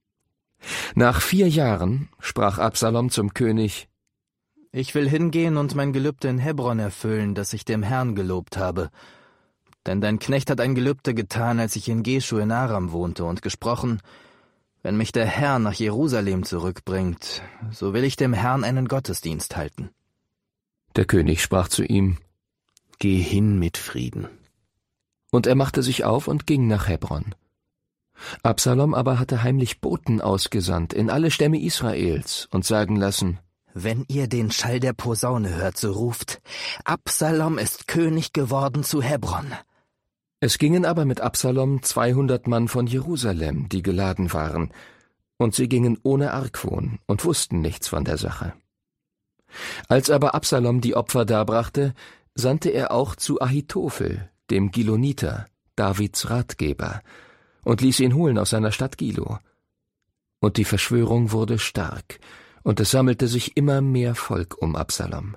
Nach 4 Jahren sprach Absalom zum König: »Ich will hingehen und mein Gelübde in Hebron erfüllen, das ich dem Herrn gelobt habe. Denn dein Knecht hat ein Gelübde getan, als ich in Geschur in Aram wohnte, und gesprochen: Wenn mich der Herr nach Jerusalem zurückbringt, so will ich dem Herrn einen Gottesdienst halten.« Der König sprach zu ihm: »Geh hin mit Frieden.« Und er machte sich auf und ging nach Hebron. Absalom aber hatte heimlich Boten ausgesandt in alle Stämme Israels und sagen lassen: »Wenn ihr den Schall der Posaune hört, so ruft: Absalom ist König geworden zu Hebron.« Es gingen aber mit Absalom 200 Mann von Jerusalem, die geladen waren, und sie gingen ohne Argwohn und wussten nichts von der Sache. Als aber Absalom die Opfer darbrachte, sandte er auch zu Ahitophel, dem Giloniter, Davids Ratgeber, und ließ ihn holen aus seiner Stadt Gilo. Und die Verschwörung wurde stark, und es sammelte sich immer mehr Volk um Absalom.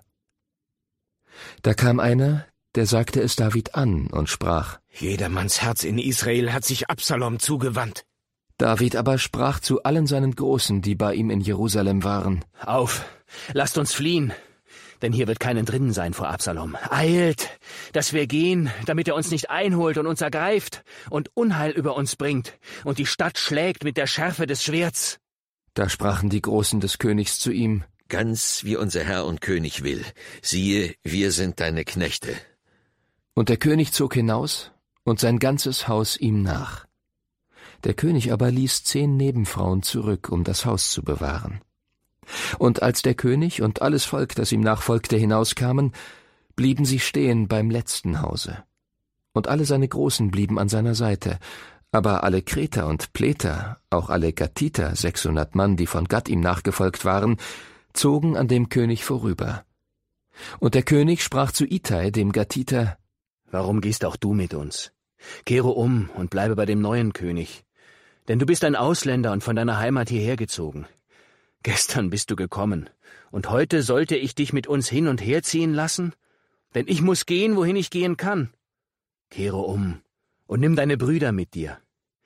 Da kam einer, der sagte es David an und sprach: »Jedermanns Herz in Israel hat sich Absalom zugewandt.« David aber sprach zu allen seinen Großen, die bei ihm in Jerusalem waren: »Auf, lasst uns fliehen, denn hier wird keinen drinnen sein vor Absalom. Eilt, dass wir gehen, damit er uns nicht einholt und uns ergreift und Unheil über uns bringt und die Stadt schlägt mit der Schärfe des Schwerts.« Da sprachen die Großen des Königs zu ihm: »Ganz wie unser Herr und König will. Siehe, wir sind deine Knechte.« Und der König zog hinaus und sein ganzes Haus ihm nach. Der König aber ließ 10 Nebenfrauen zurück, um das Haus zu bewahren. Und als der König und alles Volk, das ihm nachfolgte, hinauskamen, blieben sie stehen beim letzten Hause. Und alle seine Großen blieben an seiner Seite, aber alle Kreter und Pleter, auch alle Gatiter, 600 Mann, die von Gat ihm nachgefolgt waren, zogen an dem König vorüber. Und der König sprach zu Ittai, dem Gatiter: »Warum gehst auch du mit uns? Kehre um und bleibe bei dem neuen König, denn du bist ein Ausländer und von deiner Heimat hierher gezogen. Gestern bist du gekommen, und heute sollte ich dich mit uns hin und her ziehen lassen? Denn ich muss gehen, wohin ich gehen kann. Kehre um und nimm deine Brüder mit dir.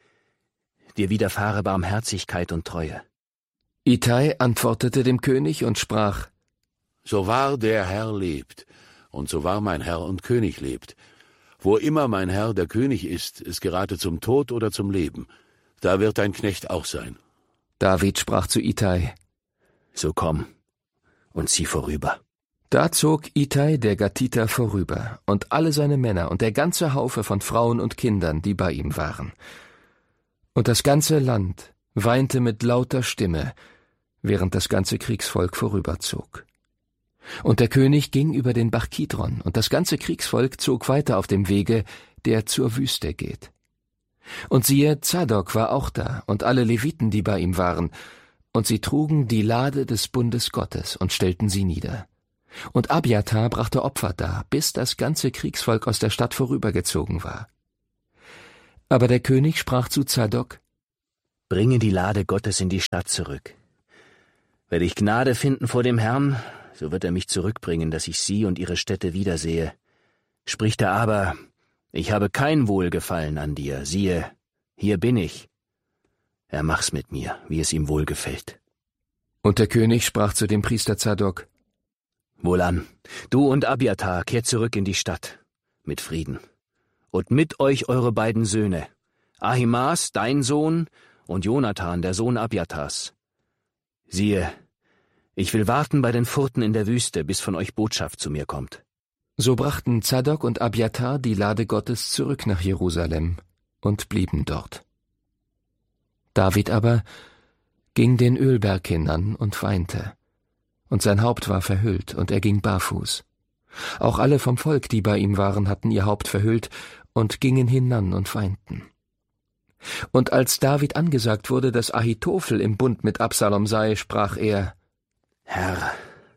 Dir widerfahre Barmherzigkeit und Treue.« Ittai antwortete dem König und sprach: »So wahr der Herr lebt, und so wahr mein Herr und König lebt. Wo immer mein Herr der König ist, es gerate zum Tod oder zum Leben, da wird dein Knecht auch sein.« David sprach zu Ittai: »So komm und zieh vorüber.« Da zog Ittai der Gatiter vorüber, und alle seine Männer und der ganze Haufe von Frauen und Kindern, die bei ihm waren. Und das ganze Land weinte mit lauter Stimme, während das ganze Kriegsvolk vorüberzog. Und der König ging über den Bach Kidron, und das ganze Kriegsvolk zog weiter auf dem Wege, der zur Wüste geht. Und siehe, Zadok war auch da, und alle Leviten, die bei ihm waren, Und sie trugen die Lade des Bundes Gottes und stellten sie nieder. Und Abjatar brachte Opfer dar, bis das ganze Kriegsvolk aus der Stadt vorübergezogen war. Aber der König sprach zu Zadok: Bringe die Lade Gottes in die Stadt zurück. Werde ich Gnade finden vor dem Herrn, so wird er mich zurückbringen, dass ich sie und ihre Städte wiedersehe. Spricht er aber: Ich habe kein Wohlgefallen an dir, siehe, hier bin ich. Er mach's mit mir, wie es ihm wohlgefällt. Und der König sprach zu dem Priester Zadok: Wohlan, du und Abjatar kehrt zurück in die Stadt, mit Frieden. Und mit euch eure beiden Söhne, Ahimaas, dein Sohn, und Jonathan, der Sohn Abjatars. Siehe, ich will warten bei den Furten in der Wüste, bis von euch Botschaft zu mir kommt. So brachten Zadok und Abjatar die Lade Gottes zurück nach Jerusalem und blieben dort. David aber ging den Ölberg hinan und weinte, und sein Haupt war verhüllt, und er ging barfuß. Auch alle vom Volk, die bei ihm waren, hatten ihr Haupt verhüllt und gingen hinan und weinten. Und als David angesagt wurde, dass Ahitophel im Bund mit Absalom sei, sprach er: Herr,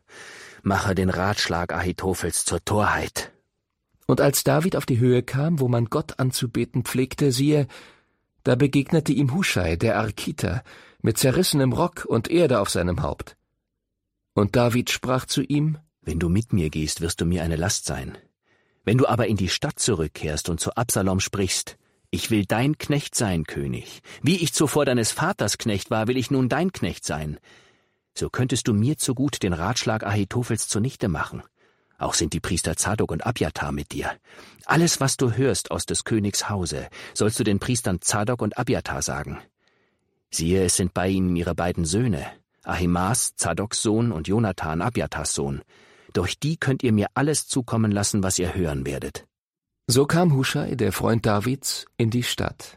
mache den Ratschlag Ahitophels zur Torheit. Und als David auf die Höhe kam, wo man Gott anzubeten pflegte, siehe, da begegnete ihm Huschai, der Arkiter, mit zerrissenem Rock und Erde auf seinem Haupt. Und David sprach zu ihm: Wenn du mit mir gehst, wirst du mir eine Last sein. Wenn du aber in die Stadt zurückkehrst und zu Absalom sprichst: Ich will dein Knecht sein, König. Wie ich zuvor deines Vaters Knecht war, will ich nun dein Knecht sein. So könntest du mir zu gut den Ratschlag Ahitophels zunichte machen. Auch sind die Priester Zadok und Abjatar mit dir. Alles, was du hörst aus des Königs Hause, sollst du den Priestern Zadok und Abjatar sagen. Siehe, es sind bei ihnen ihre beiden Söhne, Ahimaas, Zadoks Sohn, und Jonathan, Abjatars Sohn. Durch die könnt ihr mir alles zukommen lassen, was ihr hören werdet. So kam Huschai, der Freund Davids, in die Stadt.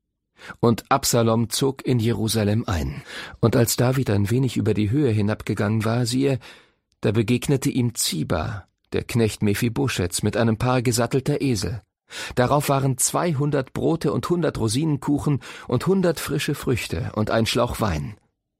Und Absalom zog in Jerusalem ein. Und als David ein wenig über die Höhe hinabgegangen war, siehe, da begegnete ihm Ziba, der Knecht Mephibosheths, mit einem Paar gesattelter Esel. Darauf waren 200 Brote und 100 Rosinenkuchen und 100 frische Früchte und ein Schlauch Wein.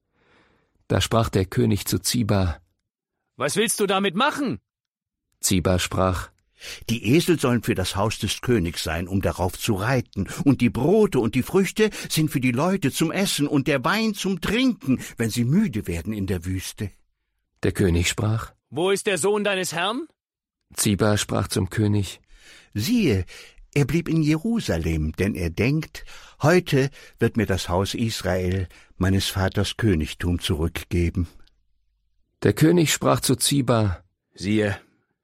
Da sprach der König zu Ziba: Was willst du damit machen? Ziba sprach: Die Esel sollen für das Haus des Königs sein, um darauf zu reiten, und die Brote und die Früchte sind für die Leute zum Essen und der Wein zum Trinken, wenn sie müde werden in der Wüste. Der König sprach: Wo ist der Sohn deines Herrn? Ziba sprach zum König: Siehe, er blieb in Jerusalem, denn er denkt, heute wird mir das Haus Israel meines Vaters Königtum zurückgeben. Der König sprach zu Ziba: Siehe,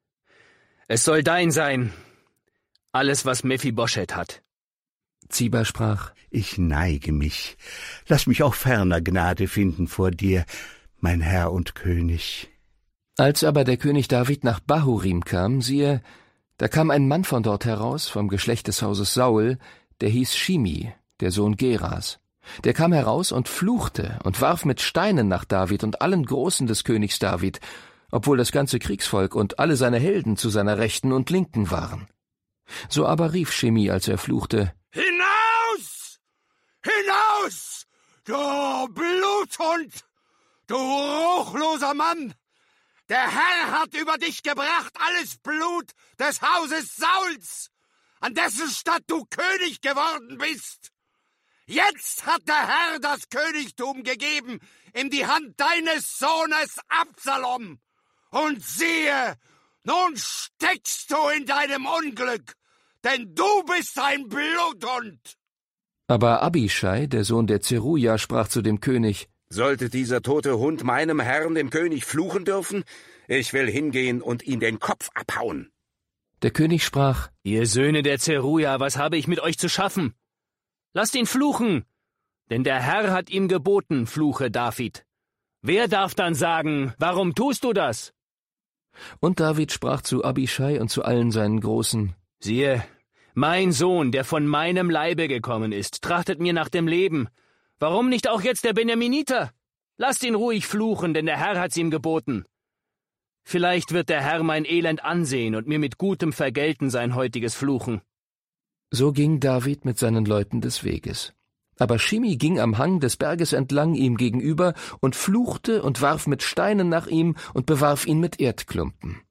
es soll dein sein, alles, was Mephibosheth hat. Ziba sprach: Ich neige mich, lass mich auch ferner Gnade finden vor dir, mein Herr und König. Als aber der König David nach Bahurim kam, siehe, da kam ein Mann von dort heraus, vom Geschlecht des Hauses Saul, der hieß Shimi, der Sohn Geras. Der kam heraus und fluchte und warf mit Steinen nach David und allen Großen des Königs David, obwohl das ganze Kriegsvolk und alle seine Helden zu seiner Rechten und Linken waren. So aber rief Shimi, als er fluchte: Hinaus! Hinaus! Du Bluthund! Du ruchloser Mann! Der Herr hat über dich gebracht alles Blut des Hauses Sauls, an dessen Statt du König geworden bist. Jetzt hat der Herr das Königtum gegeben in die Hand deines Sohnes Absalom. Und siehe, nun steckst du in deinem Unglück, denn du bist ein Bluthund. Aber Abischai, der Sohn der Zeruja, sprach zu dem König: Sollte dieser tote Hund meinem Herrn, dem König, fluchen dürfen? Ich will hingehen und ihn den Kopf abhauen. Der König sprach: Ihr Söhne der Zeruja, was habe ich mit euch zu schaffen? Lasst ihn fluchen, denn der Herr hat ihm geboten, fluche David. Wer darf dann sagen, warum tust du das? Und David sprach zu Abischai und zu allen seinen Großen: Siehe, mein Sohn, der von meinem Leibe gekommen ist, trachtet mir nach dem Leben. Warum nicht auch jetzt der Benjaminiter? Lasst ihn ruhig fluchen, denn der Herr hat's ihm geboten. Vielleicht wird der Herr mein Elend ansehen und mir mit Gutem vergelten sein heutiges Fluchen. So ging David mit seinen Leuten des Weges. Aber Shimi ging am Hang des Berges entlang ihm gegenüber und fluchte und warf mit Steinen nach ihm und bewarf ihn mit Erdklumpen.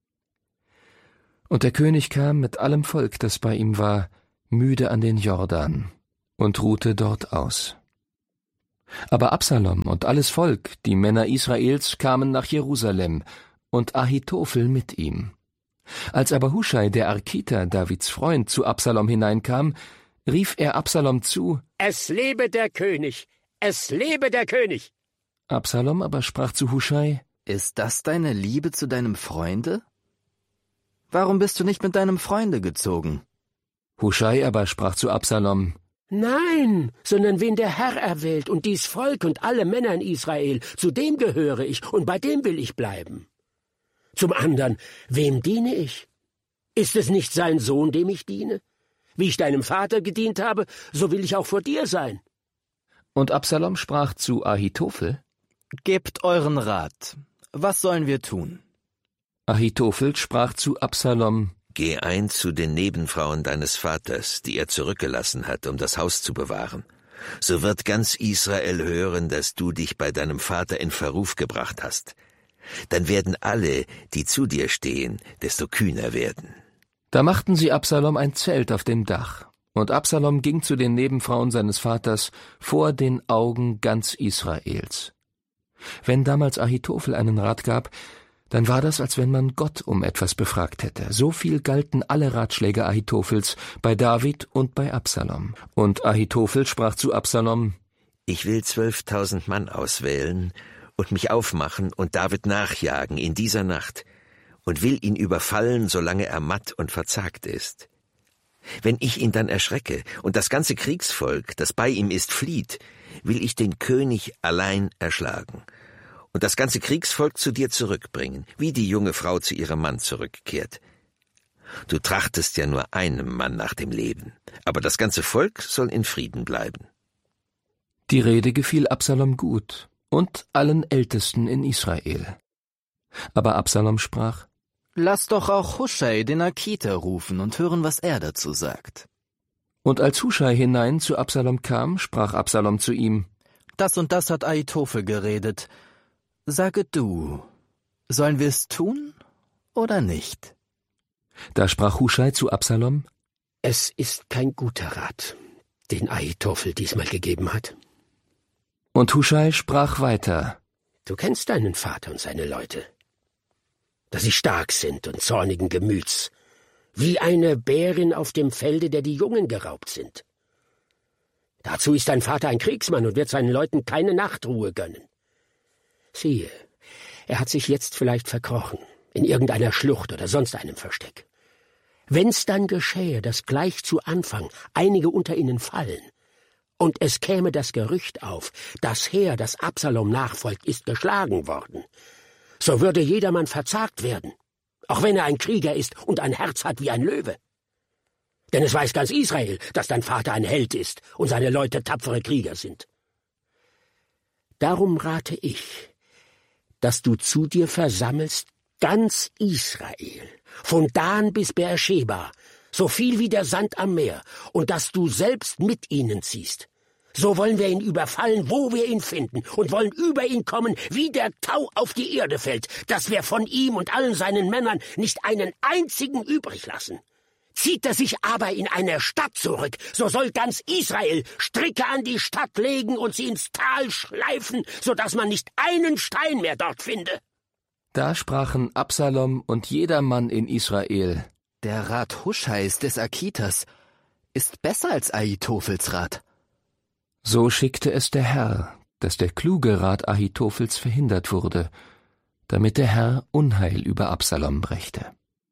Und der König kam mit allem Volk, das bei ihm war, müde an den Jordan und ruhte dort aus. Aber Absalom und alles Volk, die Männer Israels, kamen nach Jerusalem, und Ahitophel mit ihm. Als aber Huschai, der Arkiter, Davids Freund, zu Absalom hineinkam, rief er Absalom zu: »Es lebe der König! Es lebe der König!« Absalom aber sprach zu Huschai: »Ist das deine Liebe zu deinem Freunde? Warum bist du nicht mit deinem Freunde gezogen?« Huschai aber sprach zu Absalom: »Nein, sondern wen der Herr erwählt und dies Volk und alle Männer in Israel, zu dem gehöre ich und bei dem will ich bleiben. Zum anderen, wem diene ich? Ist es nicht sein Sohn, dem ich diene? Wie ich deinem Vater gedient habe, so will ich auch vor dir sein.« Und Absalom sprach zu Ahitophel: »Gebt euren Rat. Was sollen wir tun?« Ahitophel sprach zu Absalom: »Geh ein zu den Nebenfrauen deines Vaters, die er zurückgelassen hat, um das Haus zu bewahren. So wird ganz Israel hören, dass du dich bei deinem Vater in Verruf gebracht hast. Dann werden alle, die zu dir stehen, desto kühner werden.« Da machten sie Absalom ein Zelt auf dem Dach, und Absalom ging zu den Nebenfrauen seines Vaters vor den Augen ganz Israels. Wenn damals Ahitophel einen Rat gab, dann war das, als wenn man Gott um etwas befragt hätte. So viel galten alle Ratschläge Ahitophels bei David und bei Absalom. Und Ahitophel sprach zu Absalom: »Ich will 12.000 Mann auswählen und mich aufmachen und David nachjagen in dieser Nacht und will ihn überfallen, solange er matt und verzagt ist. Wenn ich ihn dann erschrecke und das ganze Kriegsvolk, das bei ihm ist, flieht, will ich den König allein erschlagen und das ganze Kriegsvolk zu dir zurückbringen, wie die junge Frau zu ihrem Mann zurückkehrt. Du trachtest ja nur einem Mann nach dem Leben, aber das ganze Volk soll in Frieden bleiben.« Die Rede gefiel Absalom gut und allen Ältesten in Israel. Aber Absalom sprach: »Lass doch auch Huschai, den Arkiter, rufen und hören, was er dazu sagt.« Und als Huschai hinein zu Absalom kam, sprach Absalom zu ihm: »Das und das hat Ahitophel geredet. Sage du, sollen wir es tun oder nicht?« Da sprach Huschai zu Absalom: »Es ist kein guter Rat, den Ahitophel diesmal gegeben hat.« Und Huschai sprach weiter: »Du kennst deinen Vater und seine Leute, dass sie stark sind und zornigen Gemüts, wie eine Bärin auf dem Felde, der die Jungen geraubt sind. Dazu ist dein Vater ein Kriegsmann und wird seinen Leuten keine Nachtruhe gönnen. Siehe, er hat sich jetzt vielleicht verkrochen, in irgendeiner Schlucht oder sonst einem Versteck. Wenn's dann geschähe, dass gleich zu Anfang einige unter ihnen fallen, und es käme das Gerücht auf, das Heer, das Absalom nachfolgt, ist geschlagen worden, so würde jedermann verzagt werden, auch wenn er ein Krieger ist und ein Herz hat wie ein Löwe. Denn es weiß ganz Israel, dass dein Vater ein Held ist und seine Leute tapfere Krieger sind. Darum rate ich, dass du zu dir versammelst ganz Israel, von Dan bis Beersheba, so viel wie der Sand am Meer, und dass du selbst mit ihnen ziehst. So wollen wir ihn überfallen, wo wir ihn finden, und wollen über ihn kommen, wie der Tau auf die Erde fällt, dass wir von ihm und allen seinen Männern nicht einen einzigen übrig lassen. Zieht er sich aber in eine Stadt zurück, so soll ganz Israel Stricke an die Stadt legen und sie ins Tal schleifen, so dass man nicht einen Stein mehr dort finde.« Da sprachen Absalom und jedermann in Israel: »Der Rat Huschais des Arkiters ist besser als Ahitophels Rat.« So schickte es der Herr, dass der kluge Rat Ahitophels verhindert wurde, damit der Herr Unheil über Absalom brächte.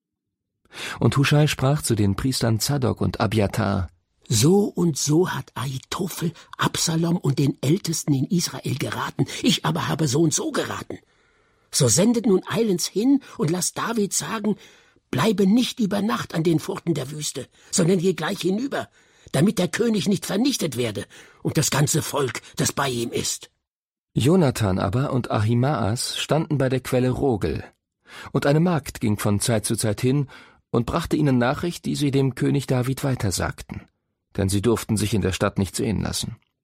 Und Huschai sprach zu den Priestern Zadok und Abiathar: »So und so hat Ahitophel Absalom und den Ältesten in Israel geraten, ich aber habe so und so geraten. So sendet nun eilends hin und lasst David sagen, bleibe nicht über Nacht an den Furten der Wüste, sondern geh gleich hinüber, damit der König nicht vernichtet werde und das ganze Volk, das bei ihm ist.« Jonathan aber und Ahimaas standen bei der Quelle Rogel, und eine Magd ging von Zeit zu Zeit hin und brachte ihnen Nachricht, die sie dem König David weitersagten, denn sie durften sich in der Stadt nicht sehen lassen.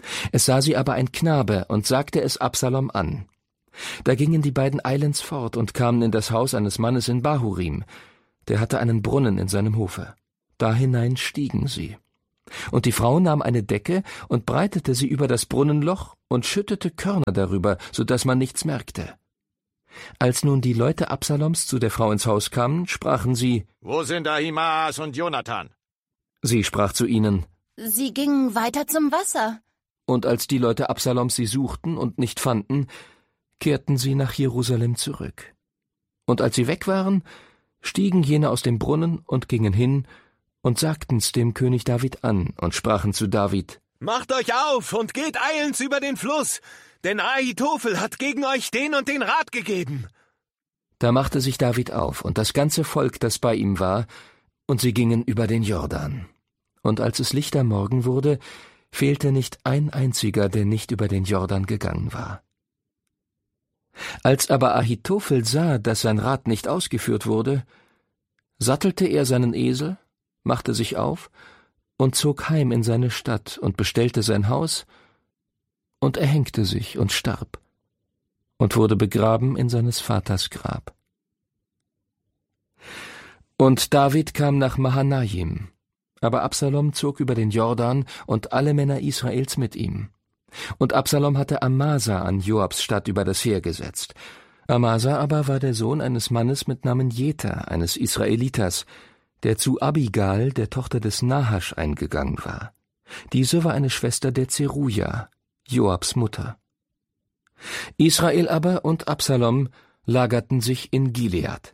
Es sah sie aber ein Knabe und sagte es Absalom an. Da gingen die beiden eilends fort und kamen in das Haus eines Mannes in Bahurim, der hatte einen Brunnen in seinem Hofe. Da hinein stiegen sie. Und die Frau nahm eine Decke und breitete sie über das Brunnenloch und schüttete Körner darüber, so dass man nichts merkte. Als nun die Leute Absaloms zu der Frau ins Haus kamen, sprachen sie: Wo sind Ahimaas und Jonathan? Sie sprach zu ihnen: Sie gingen weiter zum Wasser. Und als die Leute Absaloms sie suchten und nicht fanden, kehrten sie nach Jerusalem zurück. Und als sie weg waren, stiegen jene aus dem Brunnen und gingen hin und sagten's dem König David an und sprachen zu David: Macht euch auf und geht eilends über den Fluss, denn Ahitophel hat gegen euch den und den Rat gegeben. Da machte sich David auf und das ganze Volk, das bei ihm war, und sie gingen über den Jordan. Und als es lichter Morgen wurde, fehlte nicht ein einziger, der nicht über den Jordan gegangen war. Als aber Ahitophel sah, dass sein Rat nicht ausgeführt wurde, sattelte er seinen Esel, machte sich auf und zog heim in seine Stadt und bestellte sein Haus, und erhängte sich und starb und wurde begraben in seines Vaters Grab. Und David kam nach Mahanaim, aber Absalom zog über den Jordan und alle Männer Israels mit ihm. Und Absalom hatte Amasa an Joabs Stadt über das Heer gesetzt. Amasa aber war der Sohn eines Mannes mit Namen Jether, eines Israelitas, der zu Abigail, der Tochter des Nahasch, eingegangen war. Diese war eine Schwester der Zeruja, Joabs Mutter. Israel aber und Absalom lagerten sich in Gilead.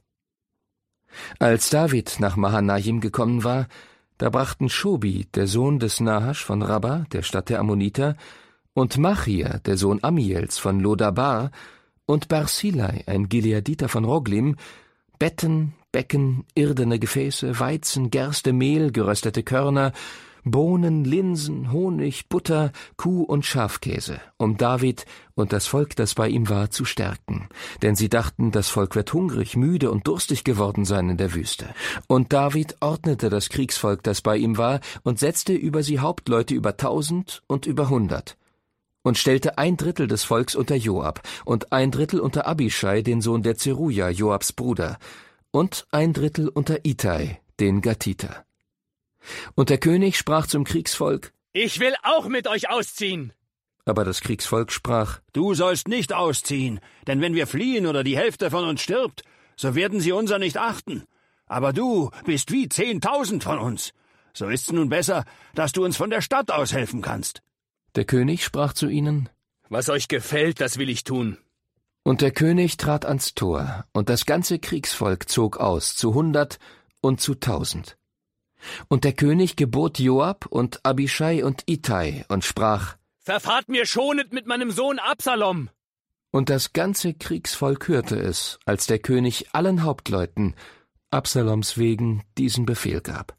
Als David nach Mahanaim gekommen war, da brachten Schobi, der Sohn des Nahasch von Rabba, der Stadt der Ammoniter, und Machir, der Sohn Amiels von Lodabar, und Barzillai, ein Gileaditer von Roglim, Betten, Becken, irdene Gefäße, Weizen, Gerste, Mehl, geröstete Körner, Bohnen, Linsen, Honig, Butter, Kuh- und Schafkäse, um David und das Volk, das bei ihm war, zu stärken. Denn sie dachten, das Volk wird hungrig, müde und durstig geworden sein in der Wüste. Und David ordnete das Kriegsvolk, das bei ihm war, und setzte über sie Hauptleute über 1000 und über 100. Und stellte 1/3 des Volks unter Joab und 1/3 unter Abischai, den Sohn der Zeruja, Joabs Bruder, und 1/3 unter Itai, den Gatiter. Und der König sprach zum Kriegsvolk: Ich will auch mit euch ausziehen. Aber das Kriegsvolk sprach: Du sollst nicht ausziehen, denn wenn wir fliehen oder die Hälfte von uns stirbt, so werden sie unser nicht achten. Aber du bist wie 10.000 von uns. So ist's nun besser, dass du uns von der Stadt aus helfen kannst. Der König sprach zu ihnen: Was euch gefällt, das will ich tun. Und der König trat ans Tor, und das ganze Kriegsvolk zog aus, zu 100 und zu 1000. Und der König gebot Joab und Abischai und Itai und sprach: Verfahrt mir schonend mit meinem Sohn Absalom. Und das ganze Kriegsvolk hörte es, als der König allen Hauptleuten Absaloms wegen diesen Befehl gab.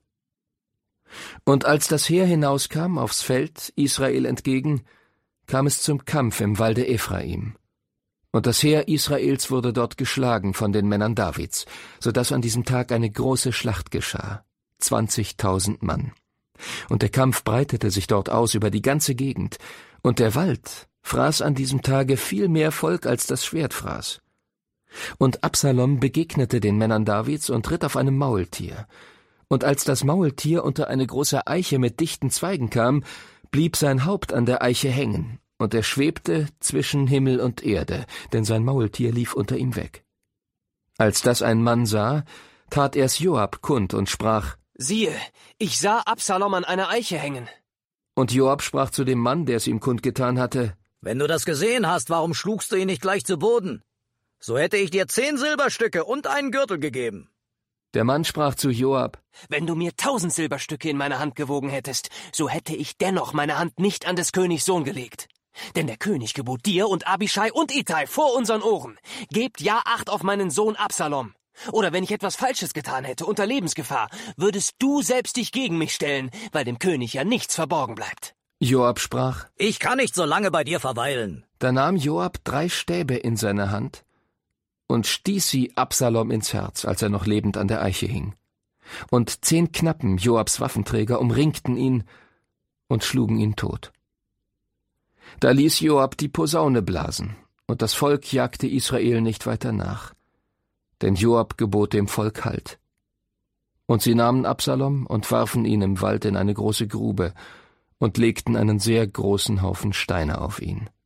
Und als das Heer hinauskam aufs Feld Israel entgegen, kam es zum Kampf im Walde Ephraim. Und das Heer Israels wurde dort geschlagen von den Männern Davids, so dass an diesem Tag eine große Schlacht geschah. 20.000 Mann. Und der Kampf breitete sich dort aus über die ganze Gegend, und der Wald fraß an diesem Tage viel mehr Volk, als das Schwert fraß. Und Absalom begegnete den Männern Davids und ritt auf einem Maultier. Und als das Maultier unter eine große Eiche mit dichten Zweigen kam, blieb sein Haupt an der Eiche hängen, und er schwebte zwischen Himmel und Erde, denn sein Maultier lief unter ihm weg. Als das ein Mann sah, tat er's Joab kund und sprach: Siehe, ich sah Absalom an einer Eiche hängen. Und Joab sprach zu dem Mann, der es ihm kundgetan hatte: Wenn du das gesehen hast, warum schlugst du ihn nicht gleich zu Boden? So hätte ich dir 10 Silberstücke und einen Gürtel gegeben. Der Mann sprach zu Joab: Wenn du mir 1000 Silberstücke in meine Hand gewogen hättest, so hätte ich dennoch meine Hand nicht an des Königs Sohn gelegt. Denn der König gebot dir und Abischai und Itai vor unseren Ohren: Gebt ja Acht auf meinen Sohn Absalom. Oder wenn ich etwas Falsches getan hätte, unter Lebensgefahr, würdest du selbst dich gegen mich stellen, weil dem König ja nichts verborgen bleibt. Joab sprach: Ich kann nicht so lange bei dir verweilen. Da nahm Joab 3 Stäbe in seine Hand und stieß sie Absalom ins Herz, als er noch lebend an der Eiche hing. Und 10 Knappen, Joabs Waffenträger, umringten ihn und schlugen ihn tot. Da ließ Joab die Posaune blasen, und das Volk jagte Israel nicht weiter nach. Denn Joab gebot dem Volk Halt. Und sie nahmen Absalom und warfen ihn im Wald in eine große Grube und legten einen sehr großen Haufen Steine auf ihn.